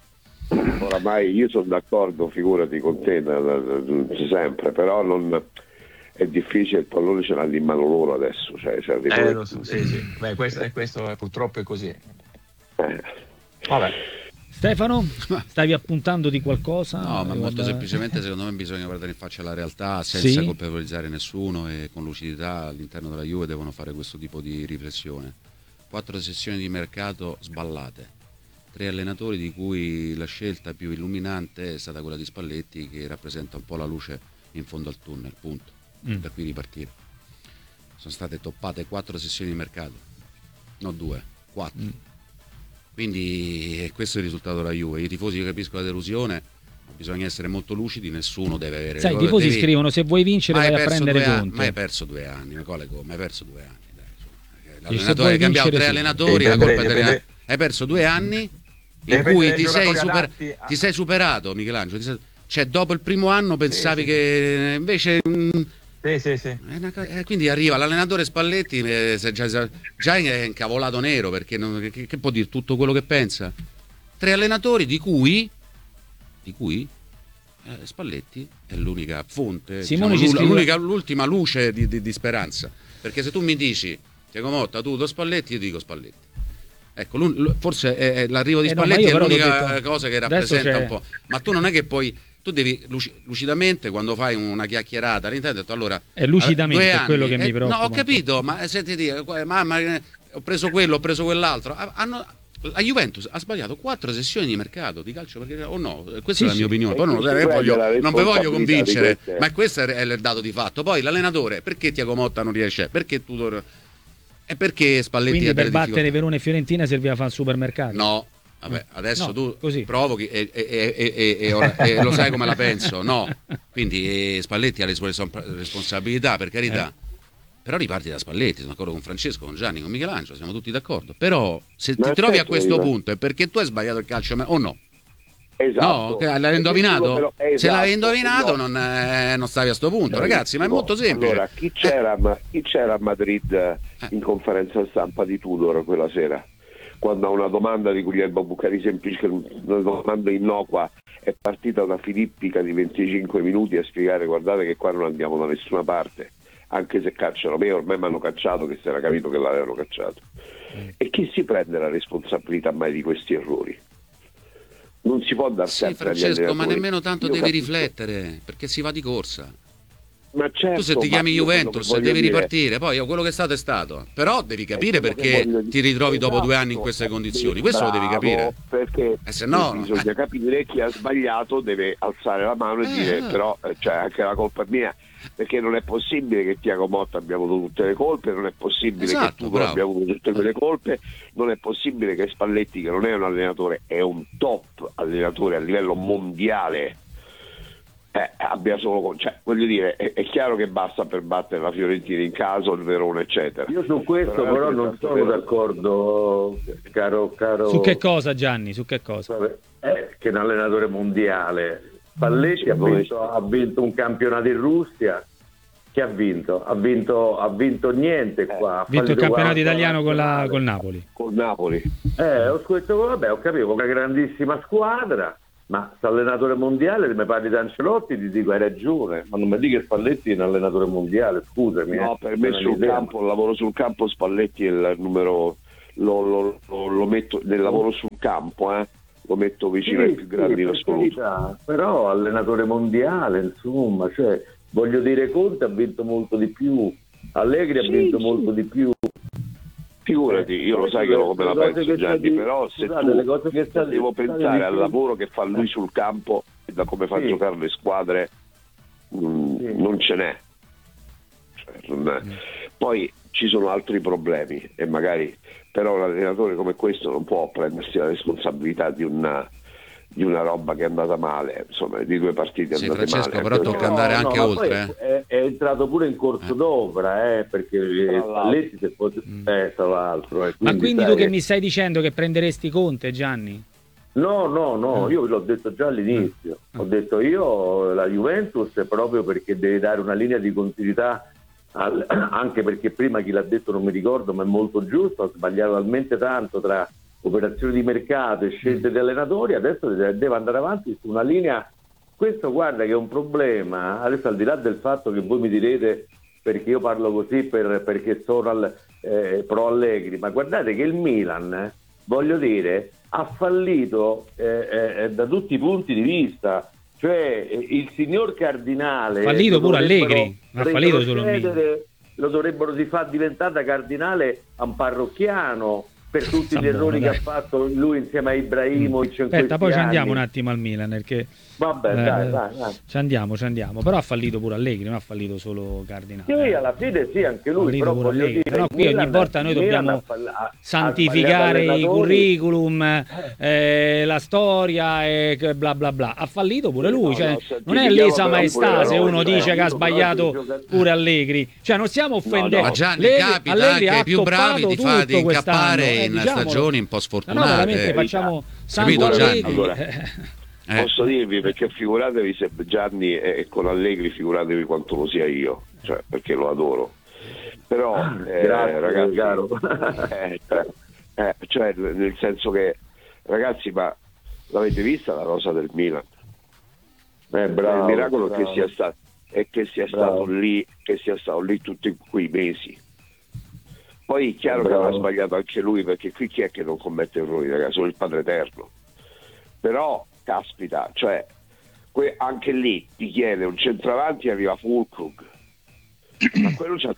I: Oramai io sono d'accordo, figurati con te sempre, però non è difficile, il pallone ce l'hanno in mano loro adesso,
G: lo so, sì. Beh, questo purtroppo è così. Vabbè.
B: Stefano, stavi appuntando di qualcosa?
C: No, ma molto semplicemente secondo me bisogna guardare in faccia la realtà senza colpevolizzare nessuno, e con lucidità all'interno della Juve devono fare questo tipo di riflessione. 4 sessioni di mercato sballate, 3 allenatori di cui la scelta più illuminante è stata quella di Spalletti, che rappresenta un po' la luce in fondo al tunnel, punto. Da qui ripartire. Sono state toppate 4 sessioni di mercato, no 2, 4. Quindi questo è il risultato della Juve. I tifosi, capisco la delusione, ma bisogna essere molto lucidi, nessuno deve avere...
B: Sai, i tifosi scrivono: se vuoi vincere vai a prendere punti.
C: Ma hai perso 2 anni, ma hai perso 2 anni. L'allenatore ha cambiato 3 allenatori, la colpa è hai perso 2 anni in cui ti sei superato, Michelangelo. Cioè, dopo il primo anno pensavi che invece...
G: Sì.
C: Quindi arriva l'allenatore Spalletti, già è incavolato nero, perché che può dire tutto quello che pensa. 3 allenatori di cui Spalletti è l'unica fonte, l'ultima luce di speranza. Perché se tu mi dici Tiago Motta, tu Spalletti, io dico Spalletti. Ecco, forse è l'arrivo di Spalletti è l'unica cosa che rappresenta un po'. Ma tu non è che poi... Tu devi lucidamente, quando fai una chiacchierata all'interno, allora
B: è lucidamente anni, quello che mi preoccupa.
C: No, ho capito, ma senti dire, mamma, ho preso quello, ho preso quell'altro. La Juventus ha sbagliato 4 sessioni di mercato di calcio, perché questa è la mia opinione. Poi non vi voglio convincere, ma questo è il dato di fatto. Poi l'allenatore, perché Tiago Motta non riesce? Perché Tudor? E perché Spalletti?
B: Quindi per battere Verona e Fiorentina serviva fare il supermercato?
C: No. Vabbè, adesso tu provochi e lo sai come la penso, no? Quindi Spalletti ha le sue responsabilità, per carità, però riparti da Spalletti. Sono d'accordo con Francesco, con Gianni, con Michelangelo, siamo tutti d'accordo. Però se ti trovi a questo punto è perché tu hai sbagliato il calcio o no?
I: Esatto.
C: No, l'hai indovinato? Se l'avevi indovinato non stavi a sto punto, ragazzi, ma è molto semplice.
I: Allora, chi c'era a Madrid in conferenza stampa di Tudor quella sera? Quando a una domanda di Guglielmo Bucari semplice, una domanda innocua, è partita una filippica di 25 minuti a spiegare: guardate che qua non andiamo da nessuna parte, anche se cacciano me, ormai mi hanno cacciato, che si era capito che l'avevano cacciato. E chi si prende la responsabilità mai di questi errori? Non si può dar sempre agli allenatori.
C: Ma nemmeno tanto devi riflettere, perché si va di corsa.
I: Ma certo,
C: tu se ti chiami Juventus devi ripartire, poi quello che è stato, però devi capire perché ti ritrovi dopo 2 anni in queste condizioni, questo lo devi capire,
I: perché
C: se no
I: bisogna capire chi ha sbagliato, deve alzare la mano e dire però anche la colpa è mia, perché non è possibile che Tiago Motta abbia avuto tutte le colpe, non è possibile che tu abbia avuto tutte quelle colpe, non è possibile che Spalletti, che non è un allenatore, è un top allenatore a livello mondiale, abbia solo, voglio dire, è chiaro che basta per battere la Fiorentina in caso, il Verona eccetera.
H: Io su questo però non sono d'accordo, caro.
B: Su che cosa, Gianni? Su che cosa?
H: Vabbè, che è un allenatore mondiale. Spalletti ha vinto un campionato in Russia. Che ha vinto? Ha vinto niente qua.
B: Ha vinto il campionato italiano col Napoli.
I: Col Napoli.
H: Ho detto, vabbè, ho capito, una grandissima squadra, ma se allenatore mondiale mi parli di Ancelotti, ti dico hai ragione, ma non mi dica che Spalletti è un allenatore mondiale, scusami.
I: No, per me sul campo, il lavoro sul campo Spalletti è il numero, lo metto nel lavoro sul campo, lo metto vicino ai più grandi in assoluto.
H: Però allenatore mondiale, insomma, cioè, voglio dire, Conte ha vinto molto di più, Allegri ha vinto molto di più.
I: Figurati, io lo sai che come la penso, Gianni, però se devo pensare al lavoro che fa lui sul campo e da come fa giocare le squadre, non ce n'è. Poi ci sono altri problemi e magari però un allenatore come questo non può prendersi la responsabilità di una roba che è andata male, insomma, di 2 partite andate
C: Francesco,
I: male.
C: Però tocca andare anche oltre.
H: È entrato pure in corso d'opera, perché Spalletti se fosse tra l'altro.
B: Ma quindi tu che mi stai dicendo che prenderesti Conte, Gianni?
H: No, io l'ho detto già all'inizio. Ho detto io la Juventus è proprio perché deve dare una linea di continuità, anche perché prima chi l'ha detto non mi ricordo, ma è molto giusto, ha sbagliato talmente tanto tra operazioni di mercato e scelte di allenatori, adesso deve andare avanti su una linea. Questo, guarda, che è un problema, adesso al di là del fatto che voi mi direte perché io parlo così perché sono pro Allegri, ma guardate che il Milan, voglio dire, ha fallito da tutti i punti di vista, cioè il signor Cardinale
B: fallito pure Allegri, non ha fallito solo il Milan,
H: lo dovrebbero far diventare da Cardinale a un parrocchiano per tutti gli errori che ha fatto lui insieme a Ibrahimovic.
B: Aspetta, poi ci andiamo un attimo al Milan, perché
H: vabbè, dai.
B: Ci andiamo, però ha fallito pure Allegri, non ha fallito solo Cardinale.
H: Sì, alla fine sì, anche lui, però voglio dire,
B: però qui ogni volta noi dobbiamo santificare i curriculum, la storia e bla bla bla. Ha fallito pure lui, cioè non è lesa maestà se uno dice che ha sbagliato pure Allegri, cioè non stiamo offendendo.
C: Ma Gianni, capita anche ai più bravi di incappare in stagioni un po' sfortunate.
B: No, veramente facciamo
C: capito, Gianni?
I: Allora, posso dirvi, perché figuratevi se Gianni è con Allegri, figuratevi quanto lo sia io, cioè, perché lo adoro. Però
H: grazie,
I: ragazzi,
H: caro.
I: Cioè, nel senso che, ragazzi, ma l'avete vista la rosa del Milan?
H: Bravo,
I: il miracolo
H: bravo.
I: che sia stato è che sia stato lì, tutti quei mesi. Poi è chiaro che aveva sbagliato anche lui, perché qui chi è che non commette errori, ragazzi? Solo il Padre Eterno. Però, caspita, cioè, anche lì ti chiede un centravanti e arriva Fulkrug. Ma quello c'ha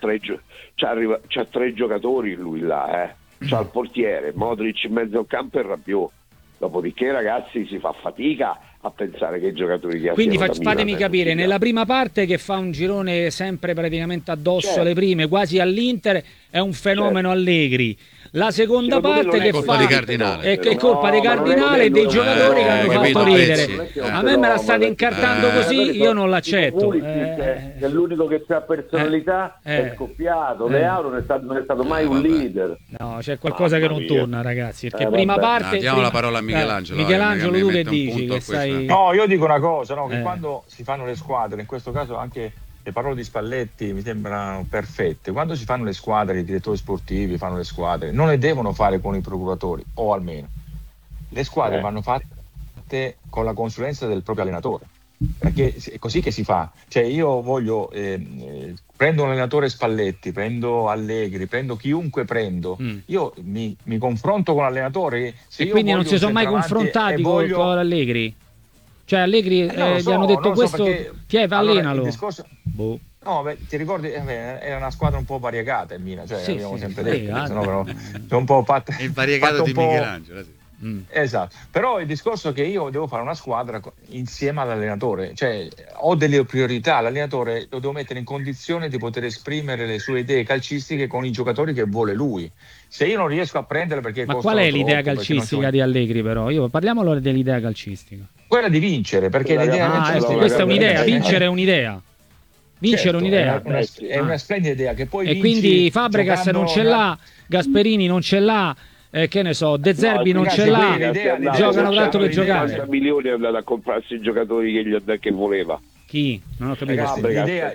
I: 3 giocatori lui là, c'ha il portiere, Modric in mezzo al campo e Rabiot. Dopodiché, ragazzi, si fa fatica a pensare che i giocatori che
B: quindi fatemi capire, nella prima parte che fa un girone sempre praticamente addosso alle prime, quasi all'Inter, è un fenomeno Allegri. La seconda parte che fa è colpa di Cardinale e dei giocatori che hanno fatto ridere. A me me la state incartando così, io non l'accetto.
H: È l'unico che ha personalità, è scoppiato. Leao non è stato mai un leader.
B: No, c'è qualcosa che non torna, ragazzi, perché prima parte
C: diamo la parola a Michelangelo.
B: Michelangelo, tu che dici? Che sai...
G: No, io dico una cosa, no, che quando si fanno le squadre, in questo caso anche le parole di Spalletti mi sembrano perfette. Quando si fanno le squadre, i direttori sportivi fanno le squadre, non le devono fare con i procuratori, o almeno le squadre vanno fatte con la consulenza del proprio allenatore, perché è così che si fa. Cioè io voglio prendo un allenatore Spalletti, prendo Allegri, prendo chiunque prendo, io mi confronto con l'allenatore.
B: E quindi non si sono mai confrontati con Allegri? Cioè Allegri gli hanno detto questo, allenalo.
G: No, ti ricordi, era una squadra un po' variegata in Milan, cioè abbiamo sempre detto, un po'
C: il variegato di Michelangelo.
G: Esatto, però il discorso è che io devo fare una squadra insieme all'allenatore, cioè ho delle priorità, l'allenatore lo devo mettere in condizione di poter esprimere le sue idee calcistiche con i giocatori che vuole lui. Se io non riesco a prendere perché
B: ma qual è l'idea calcistica di Allegri, però? Parliamo allora dell'idea calcistica.
G: Quella di vincere, perché l'idea
B: questa è un'idea, vincere è un'idea. Vincere un'idea.
G: È una splendida idea che poi
B: e quindi Fabregas non ce l'ha, Gasperini non ce l'ha, che ne so, De Zerbi non ce l'ha, giocano tanto per giocare.
I: 50 milioni è andato a comprarsi i giocatori che voleva.
B: Chi? Non ho capito.
G: L'idea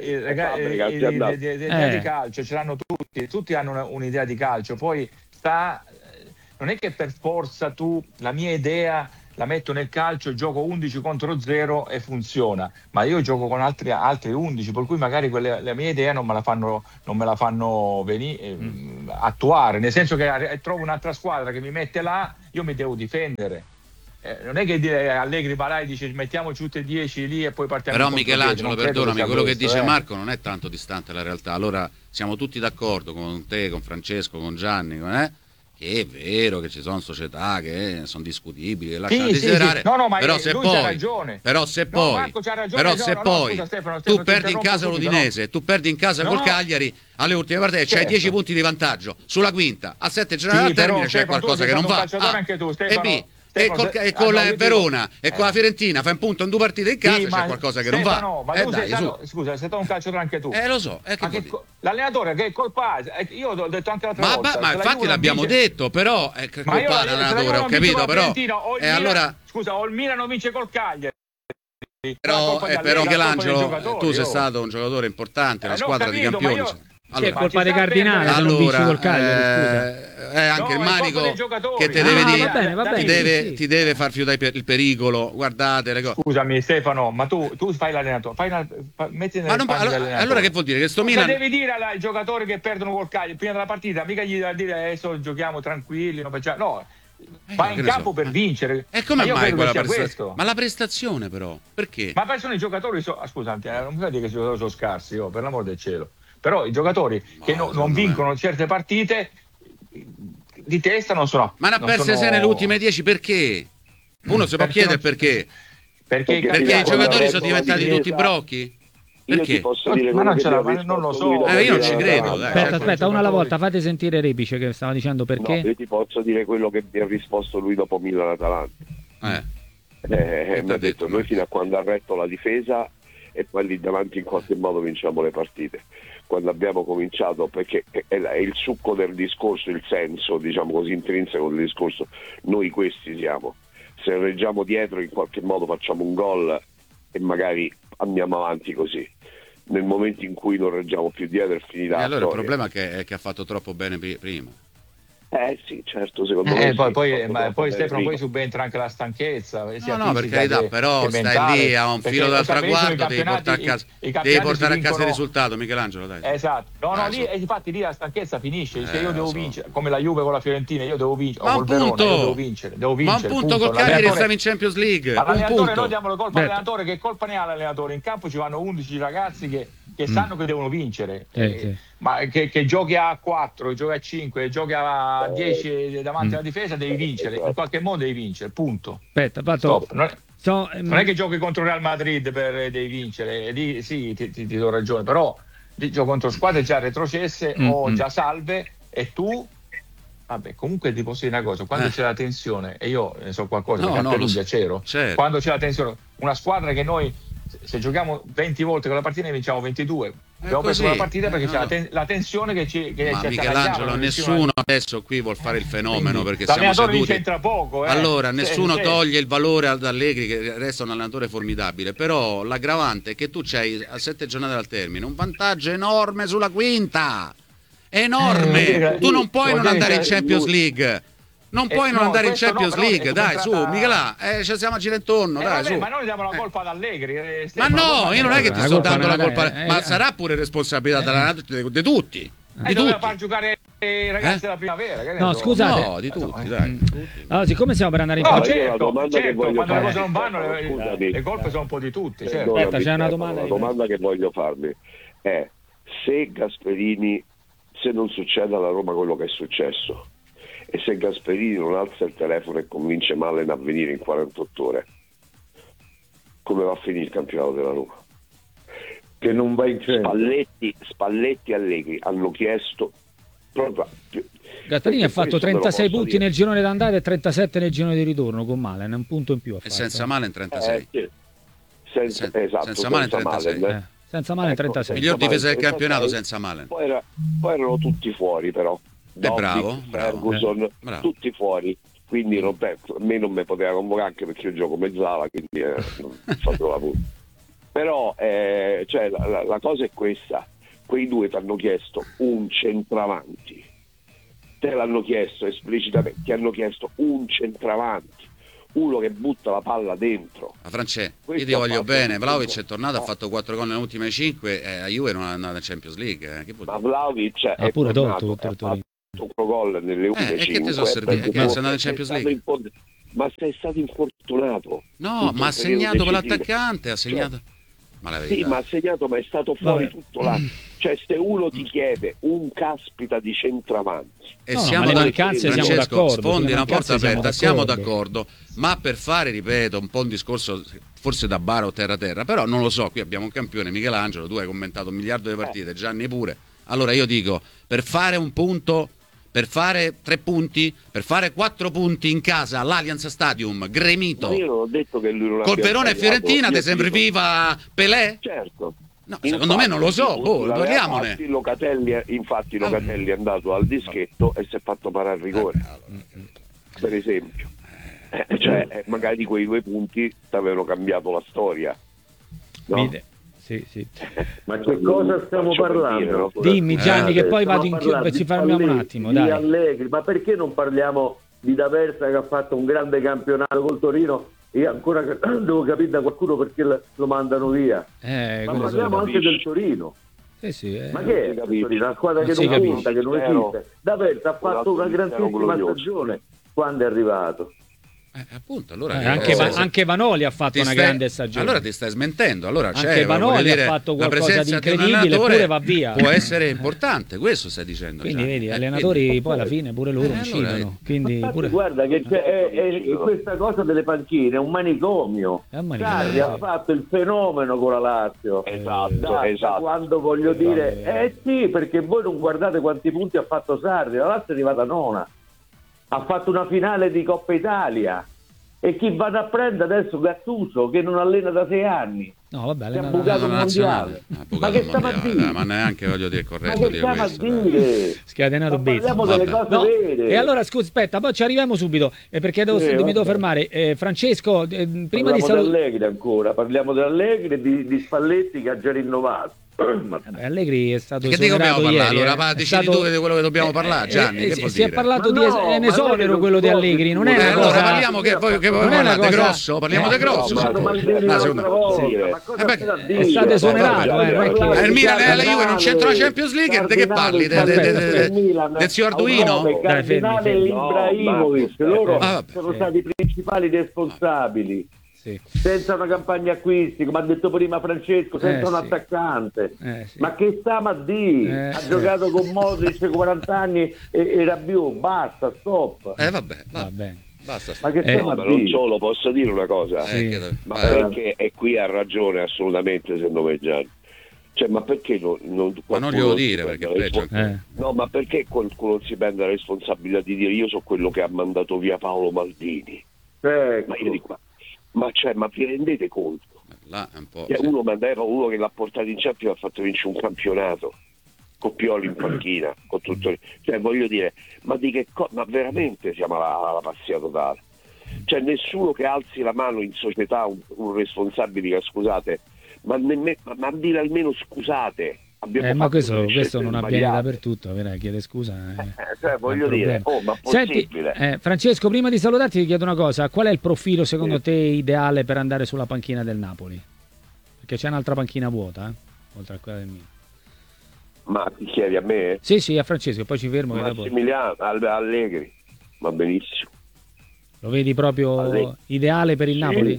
G: di calcio ce l'hanno tutti hanno un'idea di calcio, poi non è che per forza la mia idea la metto nel calcio, gioco 11 contro 0 e funziona, ma io gioco con altri 11, per cui magari la mia idea non me la fanno venire attuare, nel senso che trovo un'altra squadra che mi mette là, io mi devo difendere. Non è che dire Allegri va là e dice mettiamoci tutti e 10 lì e poi partiamo.
C: Però Michelangelo, perdonami, quello che dice Marco non è tanto distante dalla realtà. Allora siamo tutti d'accordo con te, con Francesco, con Gianni, che è vero che ci sono società che sono discutibili, che lasciano desiderare.
G: No, ma
C: però se
G: poi, c'ha ragione.
C: Però se poi
G: scusa, Stefano,
C: tu perdi in casa l'Udinese, tu perdi in casa col Cagliari alle ultime partite, c'hai 10 punti di vantaggio sulla quinta, a 7 giornate al termine c'è qualcosa che non va.
G: Anche tu, Stefano,
C: e con la Verona e con la Fiorentina fai un punto in 2 partite in casa, c'è qualcosa che non va.
G: Scusa, sei stato un calciatore anche tu.
C: Lo so.
G: L'allenatore che colpa, io ho detto anche l'altra volta.
C: Ma infatti l'abbiamo detto, però è colpa dell'allenatore, ho capito, però. Allora
G: scusa, o il Milan non vince col Cagliari.
C: Però Michelangelo, tu sei stato un giocatore importante, una squadra di campioni.
B: Allora, è colpa dei Cardinali, allora, col Cagliari,
C: è anche il manico che te ti deve far fiutare il pericolo. Guardate le cose.
G: Scusami Stefano, ma tu fai l'allenatore, metti
C: allora che vuol dire che sto Milan
G: devi dire ai giocatori che perdono col Cagliari prima della partita, mica gli devi dire adesso giochiamo tranquilli, vai in campo per vincere.
C: E come mai quella prestazione? Ma la prestazione però, perché?
G: Ma sono i giocatori, scusate, non mi fa dire che i giocatori sono scarsi, per l'amor del cielo. Però i giocatori che non vincono certe partite di testa non sono.
C: Ma ne ha perse 6 nelle ultime 10 perché? Uno si può chiedere perché. Perché i giocatori sono diventati tutti brocchi? Perché?
G: Non lo so.
C: Io non ci credo.
B: Aspetta, una alla volta, fate sentire Rebice che stava dicendo perché.
I: No, io ti posso dire quello che mi ha risposto lui dopo Milan-Atalanta. Mi ha detto noi fino a quando ha retto la difesa e poi lì davanti in qualche modo vinciamo le partite. Quando abbiamo cominciato, perché è il succo del discorso, il senso diciamo così intrinseco del discorso, noi questi siamo, se reggiamo dietro in qualche modo facciamo un gol e magari andiamo avanti così, nel momento in cui non reggiamo più dietro è finita.
C: E allora il problema è che ha fatto troppo bene prima.
I: Sì, certo, secondo me.
G: Poi Stefano, poi subentra anche la stanchezza.
C: No, per carità, però stai lì a un filo dal traguardo, devi portare a casa il risultato, Michelangelo, dai.
G: Esatto. Lì, infatti lì la stanchezza finisce, se io devo vincere, come la Juve con la Fiorentina, io devo vincere, o col Verona, io devo vincere. Ma
C: un punto col Cagliari stiamo in Champions League.
G: L'allenatore, noi diamo la colpa all'allenatore, che colpa ne ha l'allenatore? In campo ci vanno 11 ragazzi che sanno che devono vincere, ma che giochi a 4, che giochi a 5, che giochi a 10 davanti alla difesa, devi vincere, in qualche modo devi vincere, punto.
B: Aspetta,
G: non è che giochi contro Real Madrid devi vincere, lì sì ti do ragione, però giochi contro squadre già retrocesse o già salve e tu comunque ti posso dire una cosa, quando c'è la tensione, e io ne so qualcosa, perché a Perugia c'ero, quando c'è la tensione, una squadra che noi se giochiamo 20 volte con la partita ne vinciamo 22, abbiamo perso la partita perché c'è la tensione che ci
C: Michelangelo, nessuno adesso qui vuol fare il fenomeno, perché siamo seduti.
G: C'entra poco,
C: allora nessuno toglie il valore ad Allegri, che resta un allenatore formidabile, però l'aggravante è che tu c'hai a 7 giornate dal termine un vantaggio enorme sulla quinta, enorme, tu non puoi non andare in Champions League. Non puoi non andare in Champions League, dai, su, Michelà, ci siamo a girare intorno, dai, su.
G: Ma noi diamo la colpa ad Allegri.
C: Ma no, io non è che ti sto dando la colpa, ma sarà pure responsabilità di tutti.
G: Doveva far giocare i ragazzi della primavera.
B: No, scusate.
C: No, di tutti, dai.
B: Allora, siccome stiamo per andare in pausa.
G: Certo, quando le cose non vanno, le colpe sono un po' di tutti. Certo.
B: Aspetta, c'è una domanda.
I: La domanda che voglio farmi è se Gasperini, se non succede alla Roma quello che è successo, e se Gasperini non alza il telefono e convince Malen a venire in 48 ore, come va a finire il campionato della Roma?
H: Che non va in centro.
I: Spalletti e Allegri hanno chiesto proprio.
B: Gattarini ha fatto 36 punti nel girone d'andata e 37 nel girone di ritorno con Malen, un punto in più.
C: E senza Malen 36.
I: Senza Malen 36.
B: Senza Malen 36.
C: Miglior difesa del campionato senza Malen.
I: Poi erano tutti fuori però.
C: bravo,
I: Ferguson, tutti fuori. Quindi a me non mi poteva convocare anche perché io gioco mezzala, quindi non faccio la punta. Però cioè, la cosa è questa: quei due ti hanno chiesto un centravanti, te l'hanno chiesto esplicitamente, ti hanno chiesto un centravanti, uno che butta la palla dentro.
C: Ma Francesco, io ti voglio bene. Vlahovic è tornato, ha fatto 4 gol nelle ultime 5 e a Juve non è andato in Champions League.
I: Ma Vlahovic è
B: pure
I: tornato, ha fatto 4 gol nelle ultime 5.
C: E che ti sono serviti? Che sei andato in Champions League?
I: Ma sei stato infortunato.
C: No, ma ha segnato con l'attaccante, ha segnato.
I: Sì, ma ha segnato, ma è stato fuori tutto l'anno. Cioè, se uno ti chiede un caspita di centravanti
C: e siamo d'accordo, sfondi una porta aperta, siamo d'accordo, ma per fare, ripeto, un po' un discorso forse da bara o terra, però non lo so, qui abbiamo un campione, Michelangelo, tu hai commentato 1 miliardo di partite, Gianni pure. Allora io dico, per fare un punto, per fare 3 punti, per fare 4 punti in casa all'Allianz Stadium, gremito.
I: Ma io non ho detto che lui non
C: col Verona e Fiorentina ti sembra viva Pelé?
I: Certo.
C: No, secondo me non lo so, parliamone.
I: Infatti Locatelli è andato al dischetto e si è fatto parare il rigore. Per esempio. Cioè, magari di quei 2 punti ti avevano cambiato la storia. No?
B: Sì.
H: Ma che cosa stiamo parlando?
B: Dimmi Gianni, che poi vado in chiusura, ci fermiamo un attimo. Dai.
H: Allegri, ma perché non parliamo di D'Aversa che ha fatto un grande campionato col Torino e ancora devo capire da qualcuno perché lo mandano via? Ma parliamo anche del Torino.
B: Sì.
H: Ma che è una squadra che non conta, che non esiste. D'Aversa ha fatto una grandissima stagione quando è arrivato.
C: Appunto, allora
B: anche Vanoli ha fatto una grande stagione.
C: Allora ti stai smentendo. Allora
B: anche Vanoli ha fatto qualcosa di incredibile, eppure va via.
C: Può essere importante, questo stai dicendo.
B: Quindi vedi, allenatori poi alla fine pure loro incidono. Quindi pure...
H: Guarda che questa cosa delle panchine è un manicomio. Sarri ha fatto il fenomeno con la Lazio.
I: Esatto.
H: Quando voglio dire, sì, perché voi non guardate quanti punti ha fatto Sarri. La Lazio è arrivata nona. Ha fatto una finale di Coppa Italia e chi vanno a prendere adesso Gattuso che non allena da 6 anni.
B: No, vabbè,
H: ha bucato un mondiale. Ma che stiamo a dire?
C: Ma neanche voglio dire corretto.
H: Ma che stiamo a dire?
B: Scatenato Bezzi.
H: Parliamo delle cose vere.
B: E allora scusa, aspetta, poi ci arriviamo subito perché mi devo fermare. Francesco, prima di
H: salutare ancora, parliamo dell'Allegri e di Spalletti che ha già rinnovato.
B: Allegri è stato
C: che dobbiamo parlare?
B: Allora
C: decidi tu di quello che dobbiamo parlare, Gianni.
B: Si è parlato di esonero quello di Allegri, non è una cosa.
C: Allora parliamo che parlate grosso, parliamo di grosso.
B: È stato esonerato.
C: Il Milan e la Juve non c'entra la Champions League, di che parli? Del zio Arduino?
H: Cardinale Ibrahimovic, loro sono stati i principali responsabili. Senza una campagna acquisti, come ha detto prima Francesco, senza un attaccante. Ma che stiamo a dire? Ha giocato con Modric 40 anni e Rabiot, basta, stop.
B: Vabbè.
C: Basta.
I: Ma che stiamo a dire? Non solo, posso dire una cosa? Ma perché, e qui ha ragione assolutamente secondo me Gianni. Cioè, ma perché non
C: glielo dire perché
I: no, ma perché qualcuno si prende la responsabilità di dire io sono quello che ha mandato via Paolo Maldini? Ma io dico ma vi rendete conto?
C: Là è un po',
I: uno mandava uno che l'ha portato in Champions e ha fatto vincere un campionato con Pioli in panchina, con tutto, cioè voglio dire, ma di che ma veramente siamo alla pazzia totale. Cioè nessuno che alzi la mano in società un responsabile che scusate, ma dire almeno scusate.
B: Ma questo non avviene dappertutto, chiede scusa.
I: Cioè, voglio dire, ma possibile.
B: Senti, Francesco, prima di salutarti ti chiedo una cosa: qual è il profilo secondo te ideale per andare sulla panchina del Napoli? Perché c'è un'altra panchina vuota, oltre a quella del Milan.
I: Ma ti chiedi a me?
B: Sì, a Francesco, poi ci fermo.
I: Massimiliano, Allegri, va benissimo.
B: Lo vedi proprio ideale per il Napoli?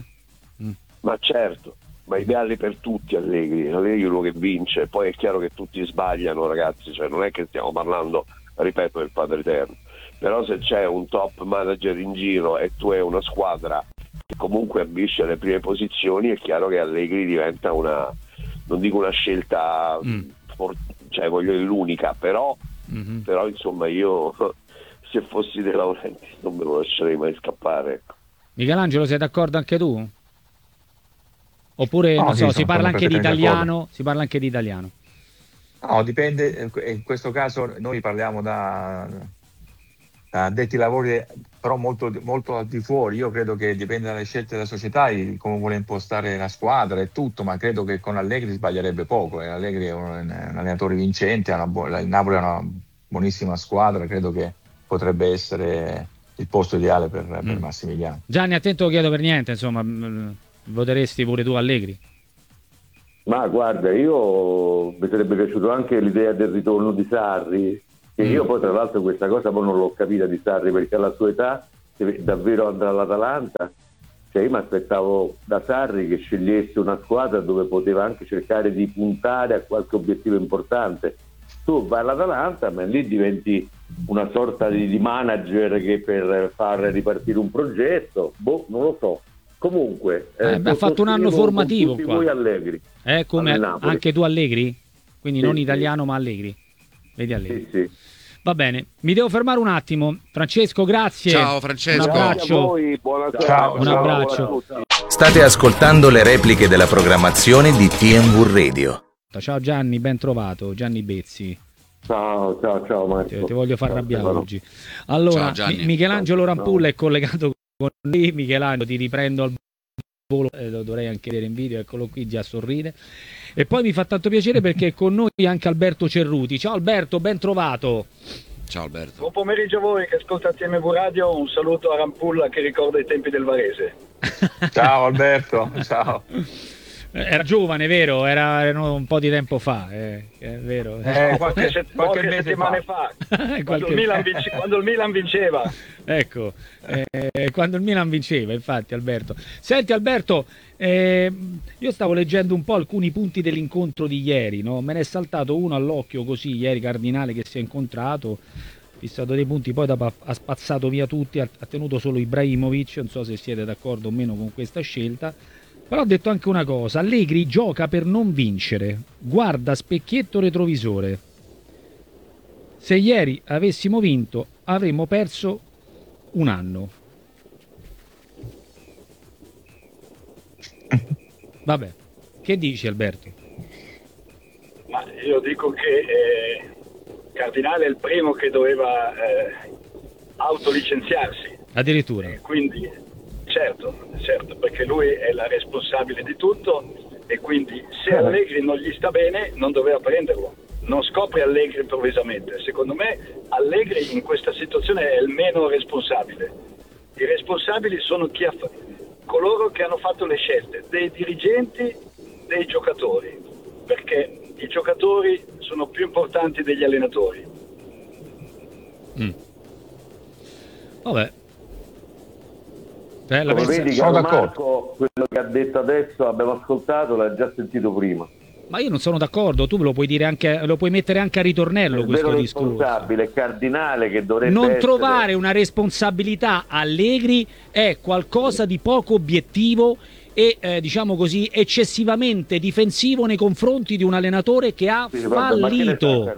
I: Ma certo. Ma ideali per tutti Allegri è uno che vince, poi è chiaro che tutti sbagliano ragazzi, cioè non è che stiamo parlando, ripeto, del Padre Eterno, però se c'è un top manager in giro e tu hai una squadra che comunque ambisce alle prime posizioni, è chiaro che Allegri diventa non dico una scelta cioè voglio dire l'unica, però insomma io se fossi De Laurentiis non me lo lascerei mai scappare.
B: Michelangelo, sei d'accordo anche tu? Oppure si parla anche di italiano? Si parla anche di italiano.
G: No, dipende, in questo caso noi parliamo da addetti ai lavori, però molto, molto al di fuori. Io credo che dipende dalle scelte della società, come vuole impostare la squadra e tutto, ma credo che con Allegri sbaglierebbe poco. Allegri è un allenatore vincente, il Napoli è una buonissima squadra, credo che potrebbe essere il posto ideale per Massimiliano.
B: Gianni, attento, lo chiedo per niente, insomma, voteresti pure tu Allegri?
H: Ma guarda, mi sarebbe piaciuto anche l'idea del ritorno di Sarri, che io poi tra l'altro questa cosa poi non l'ho capita di Sarri, perché alla sua età davvero andrà all'Atalanta. Cioè io mi aspettavo da Sarri che scegliesse una squadra dove poteva anche cercare di puntare a qualche obiettivo importante. Tu vai all'Atalanta, ma lì diventi una sorta di manager che per far ripartire un progetto, non lo so. Comunque
B: ha fatto un anno formativo qua.
H: Voi Allegri,
B: come anche tu Allegri? Quindi sì, non italiano ma Allegri. Vedi Allegri.
H: Sì.
B: Va bene, mi devo fermare un attimo. Francesco, grazie.
C: Ciao Francesco.
B: Un abbraccio.
H: Ciao,
B: un abbraccio.
D: State ascoltando le repliche della programmazione di TNV Radio.
B: Ciao Gianni, ben trovato. Gianni Bezzi.
H: Ciao Marco.
B: Ti voglio far arrabbiare oggi. Allora, Michelangelo Rampulla è collegato con noi. Michelangelo, ti riprendo al volo, lo dovrei anche vedere in video, eccolo qui, già sorride. E poi mi fa tanto piacere perché è con noi anche Alberto Cerruti. Ciao Alberto, ben trovato.
C: Ciao Alberto.
J: Buon pomeriggio a voi che ascoltate TMV Radio, un saluto a Rampulla che ricorda i tempi del Varese.
G: Ciao Alberto, ciao.
B: Era giovane, vero? Era un po' di tempo fa, è vero.
J: Qualche settimane fa. Quando il Milan vinceva.
B: Ecco, quando il Milan vinceva, infatti Alberto. Senti Alberto, io stavo leggendo un po' alcuni punti dell'incontro di ieri, no? Me ne è saltato uno all'occhio così, ieri Cardinale che si è incontrato, fissato dei punti, poi dopo ha spazzato via tutti, ha tenuto solo Ibrahimovic, non so se siete d'accordo o meno con questa scelta. Però ho detto anche una cosa, Allegri gioca per non vincere, guarda specchietto retrovisore. Se ieri avessimo vinto avremmo perso un anno. Vabbè, che dici Alberto?
J: Ma io dico che Cardinale è il primo che doveva autolicenziarsi.
B: Addirittura.
J: Quindi... Certo, perché lui è la responsabile di tutto e quindi se Allegri non gli sta bene non doveva prenderlo. Non scopre Allegri improvvisamente. Secondo me Allegri in questa situazione è il meno responsabile. I responsabili sono coloro che hanno fatto le scelte, dei dirigenti, dei giocatori, perché i giocatori sono più importanti degli allenatori.
H: Vabbè. Come vedi, caro Marco, quello che ha detto adesso abbiamo ascoltato, l'ha già sentito prima.
B: Ma io non sono d'accordo, tu lo puoi dire anche, lo puoi mettere anche a ritornello questo discorso.
H: Responsabile Cardinale che dovrebbe
B: non trovare una responsabilità Allegri è qualcosa di poco obiettivo e diciamo così eccessivamente difensivo nei confronti di un allenatore che ha fallito,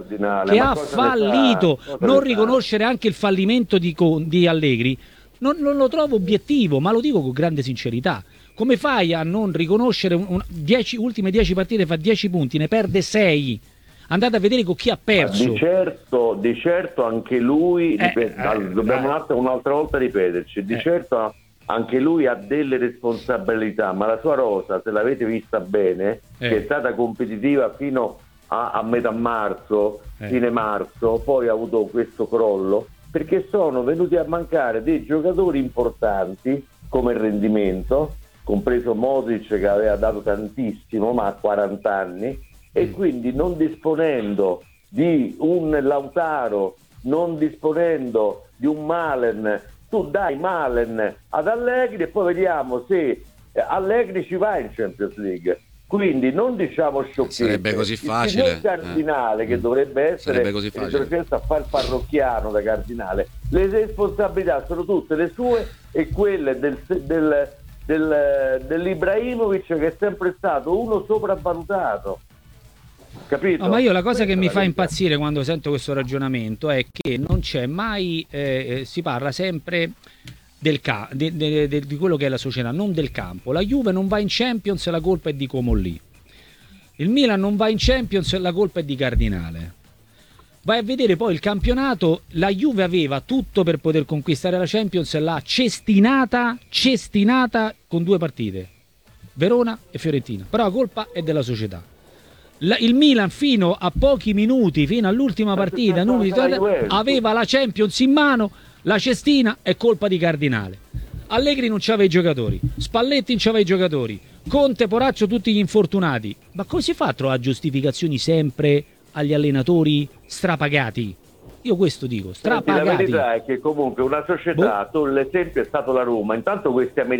B: non riconoscere anche il fallimento di Allegri. Non lo trovo obiettivo, ma lo dico con grande sincerità. Come fai a non riconoscere ultime 10 partite, fa 10 punti, ne perde 6? Andate a vedere con chi ha perso.
H: Di certo anche lui, dobbiamo un'altra volta ripeterci, di certo anche lui ha delle responsabilità, ma la sua rosa, se l'avete vista bene, che è stata competitiva fino a metà marzo, fine marzo, poi ha avuto questo crollo, perché sono venuti a mancare dei giocatori importanti come il rendimento, compreso Modric che aveva dato tantissimo ma a 40 anni, e quindi non disponendo di un Lautaro, non disponendo di un Malen, tu dai Malen ad Allegri e poi vediamo se Allegri ci va in Champions League. Quindi non diciamo sciocchezze.
C: Sarebbe così facile.
H: Il Cardinale che dovrebbe essere il a fare il parrocchiano da Cardinale, le responsabilità sono tutte le sue e quelle dell'Ibrahimovic che è sempre stato uno sopravvalutato. Capito?
B: No, ma io la cosa che mi fa impazzire quando sento questo ragionamento è che non c'è mai, si parla sempre di quello che è la società, non del campo. La Juve non va in Champions e la colpa è di Comolli. Il Milan non va in Champions e la colpa è di Cardinale. Vai a vedere poi il campionato, la Juve aveva tutto per poter conquistare la Champions e l'ha cestinata con 2 partite, Verona e Fiorentina, però la colpa è della società. Il Milan fino a pochi minuti, fino all'ultima partita, aveva la Champions in mano, la cestina è colpa di Cardinale. Allegri non c'aveva i giocatori, Spalletti non c'aveva i giocatori, Conte, Poraccio, tutti gli infortunati. Ma come si fa a trovare giustificazioni sempre agli allenatori strapagati? Io questo dico, strapagati.
H: La verità è che comunque una società, l'esempio è stato la Roma, intanto questi americani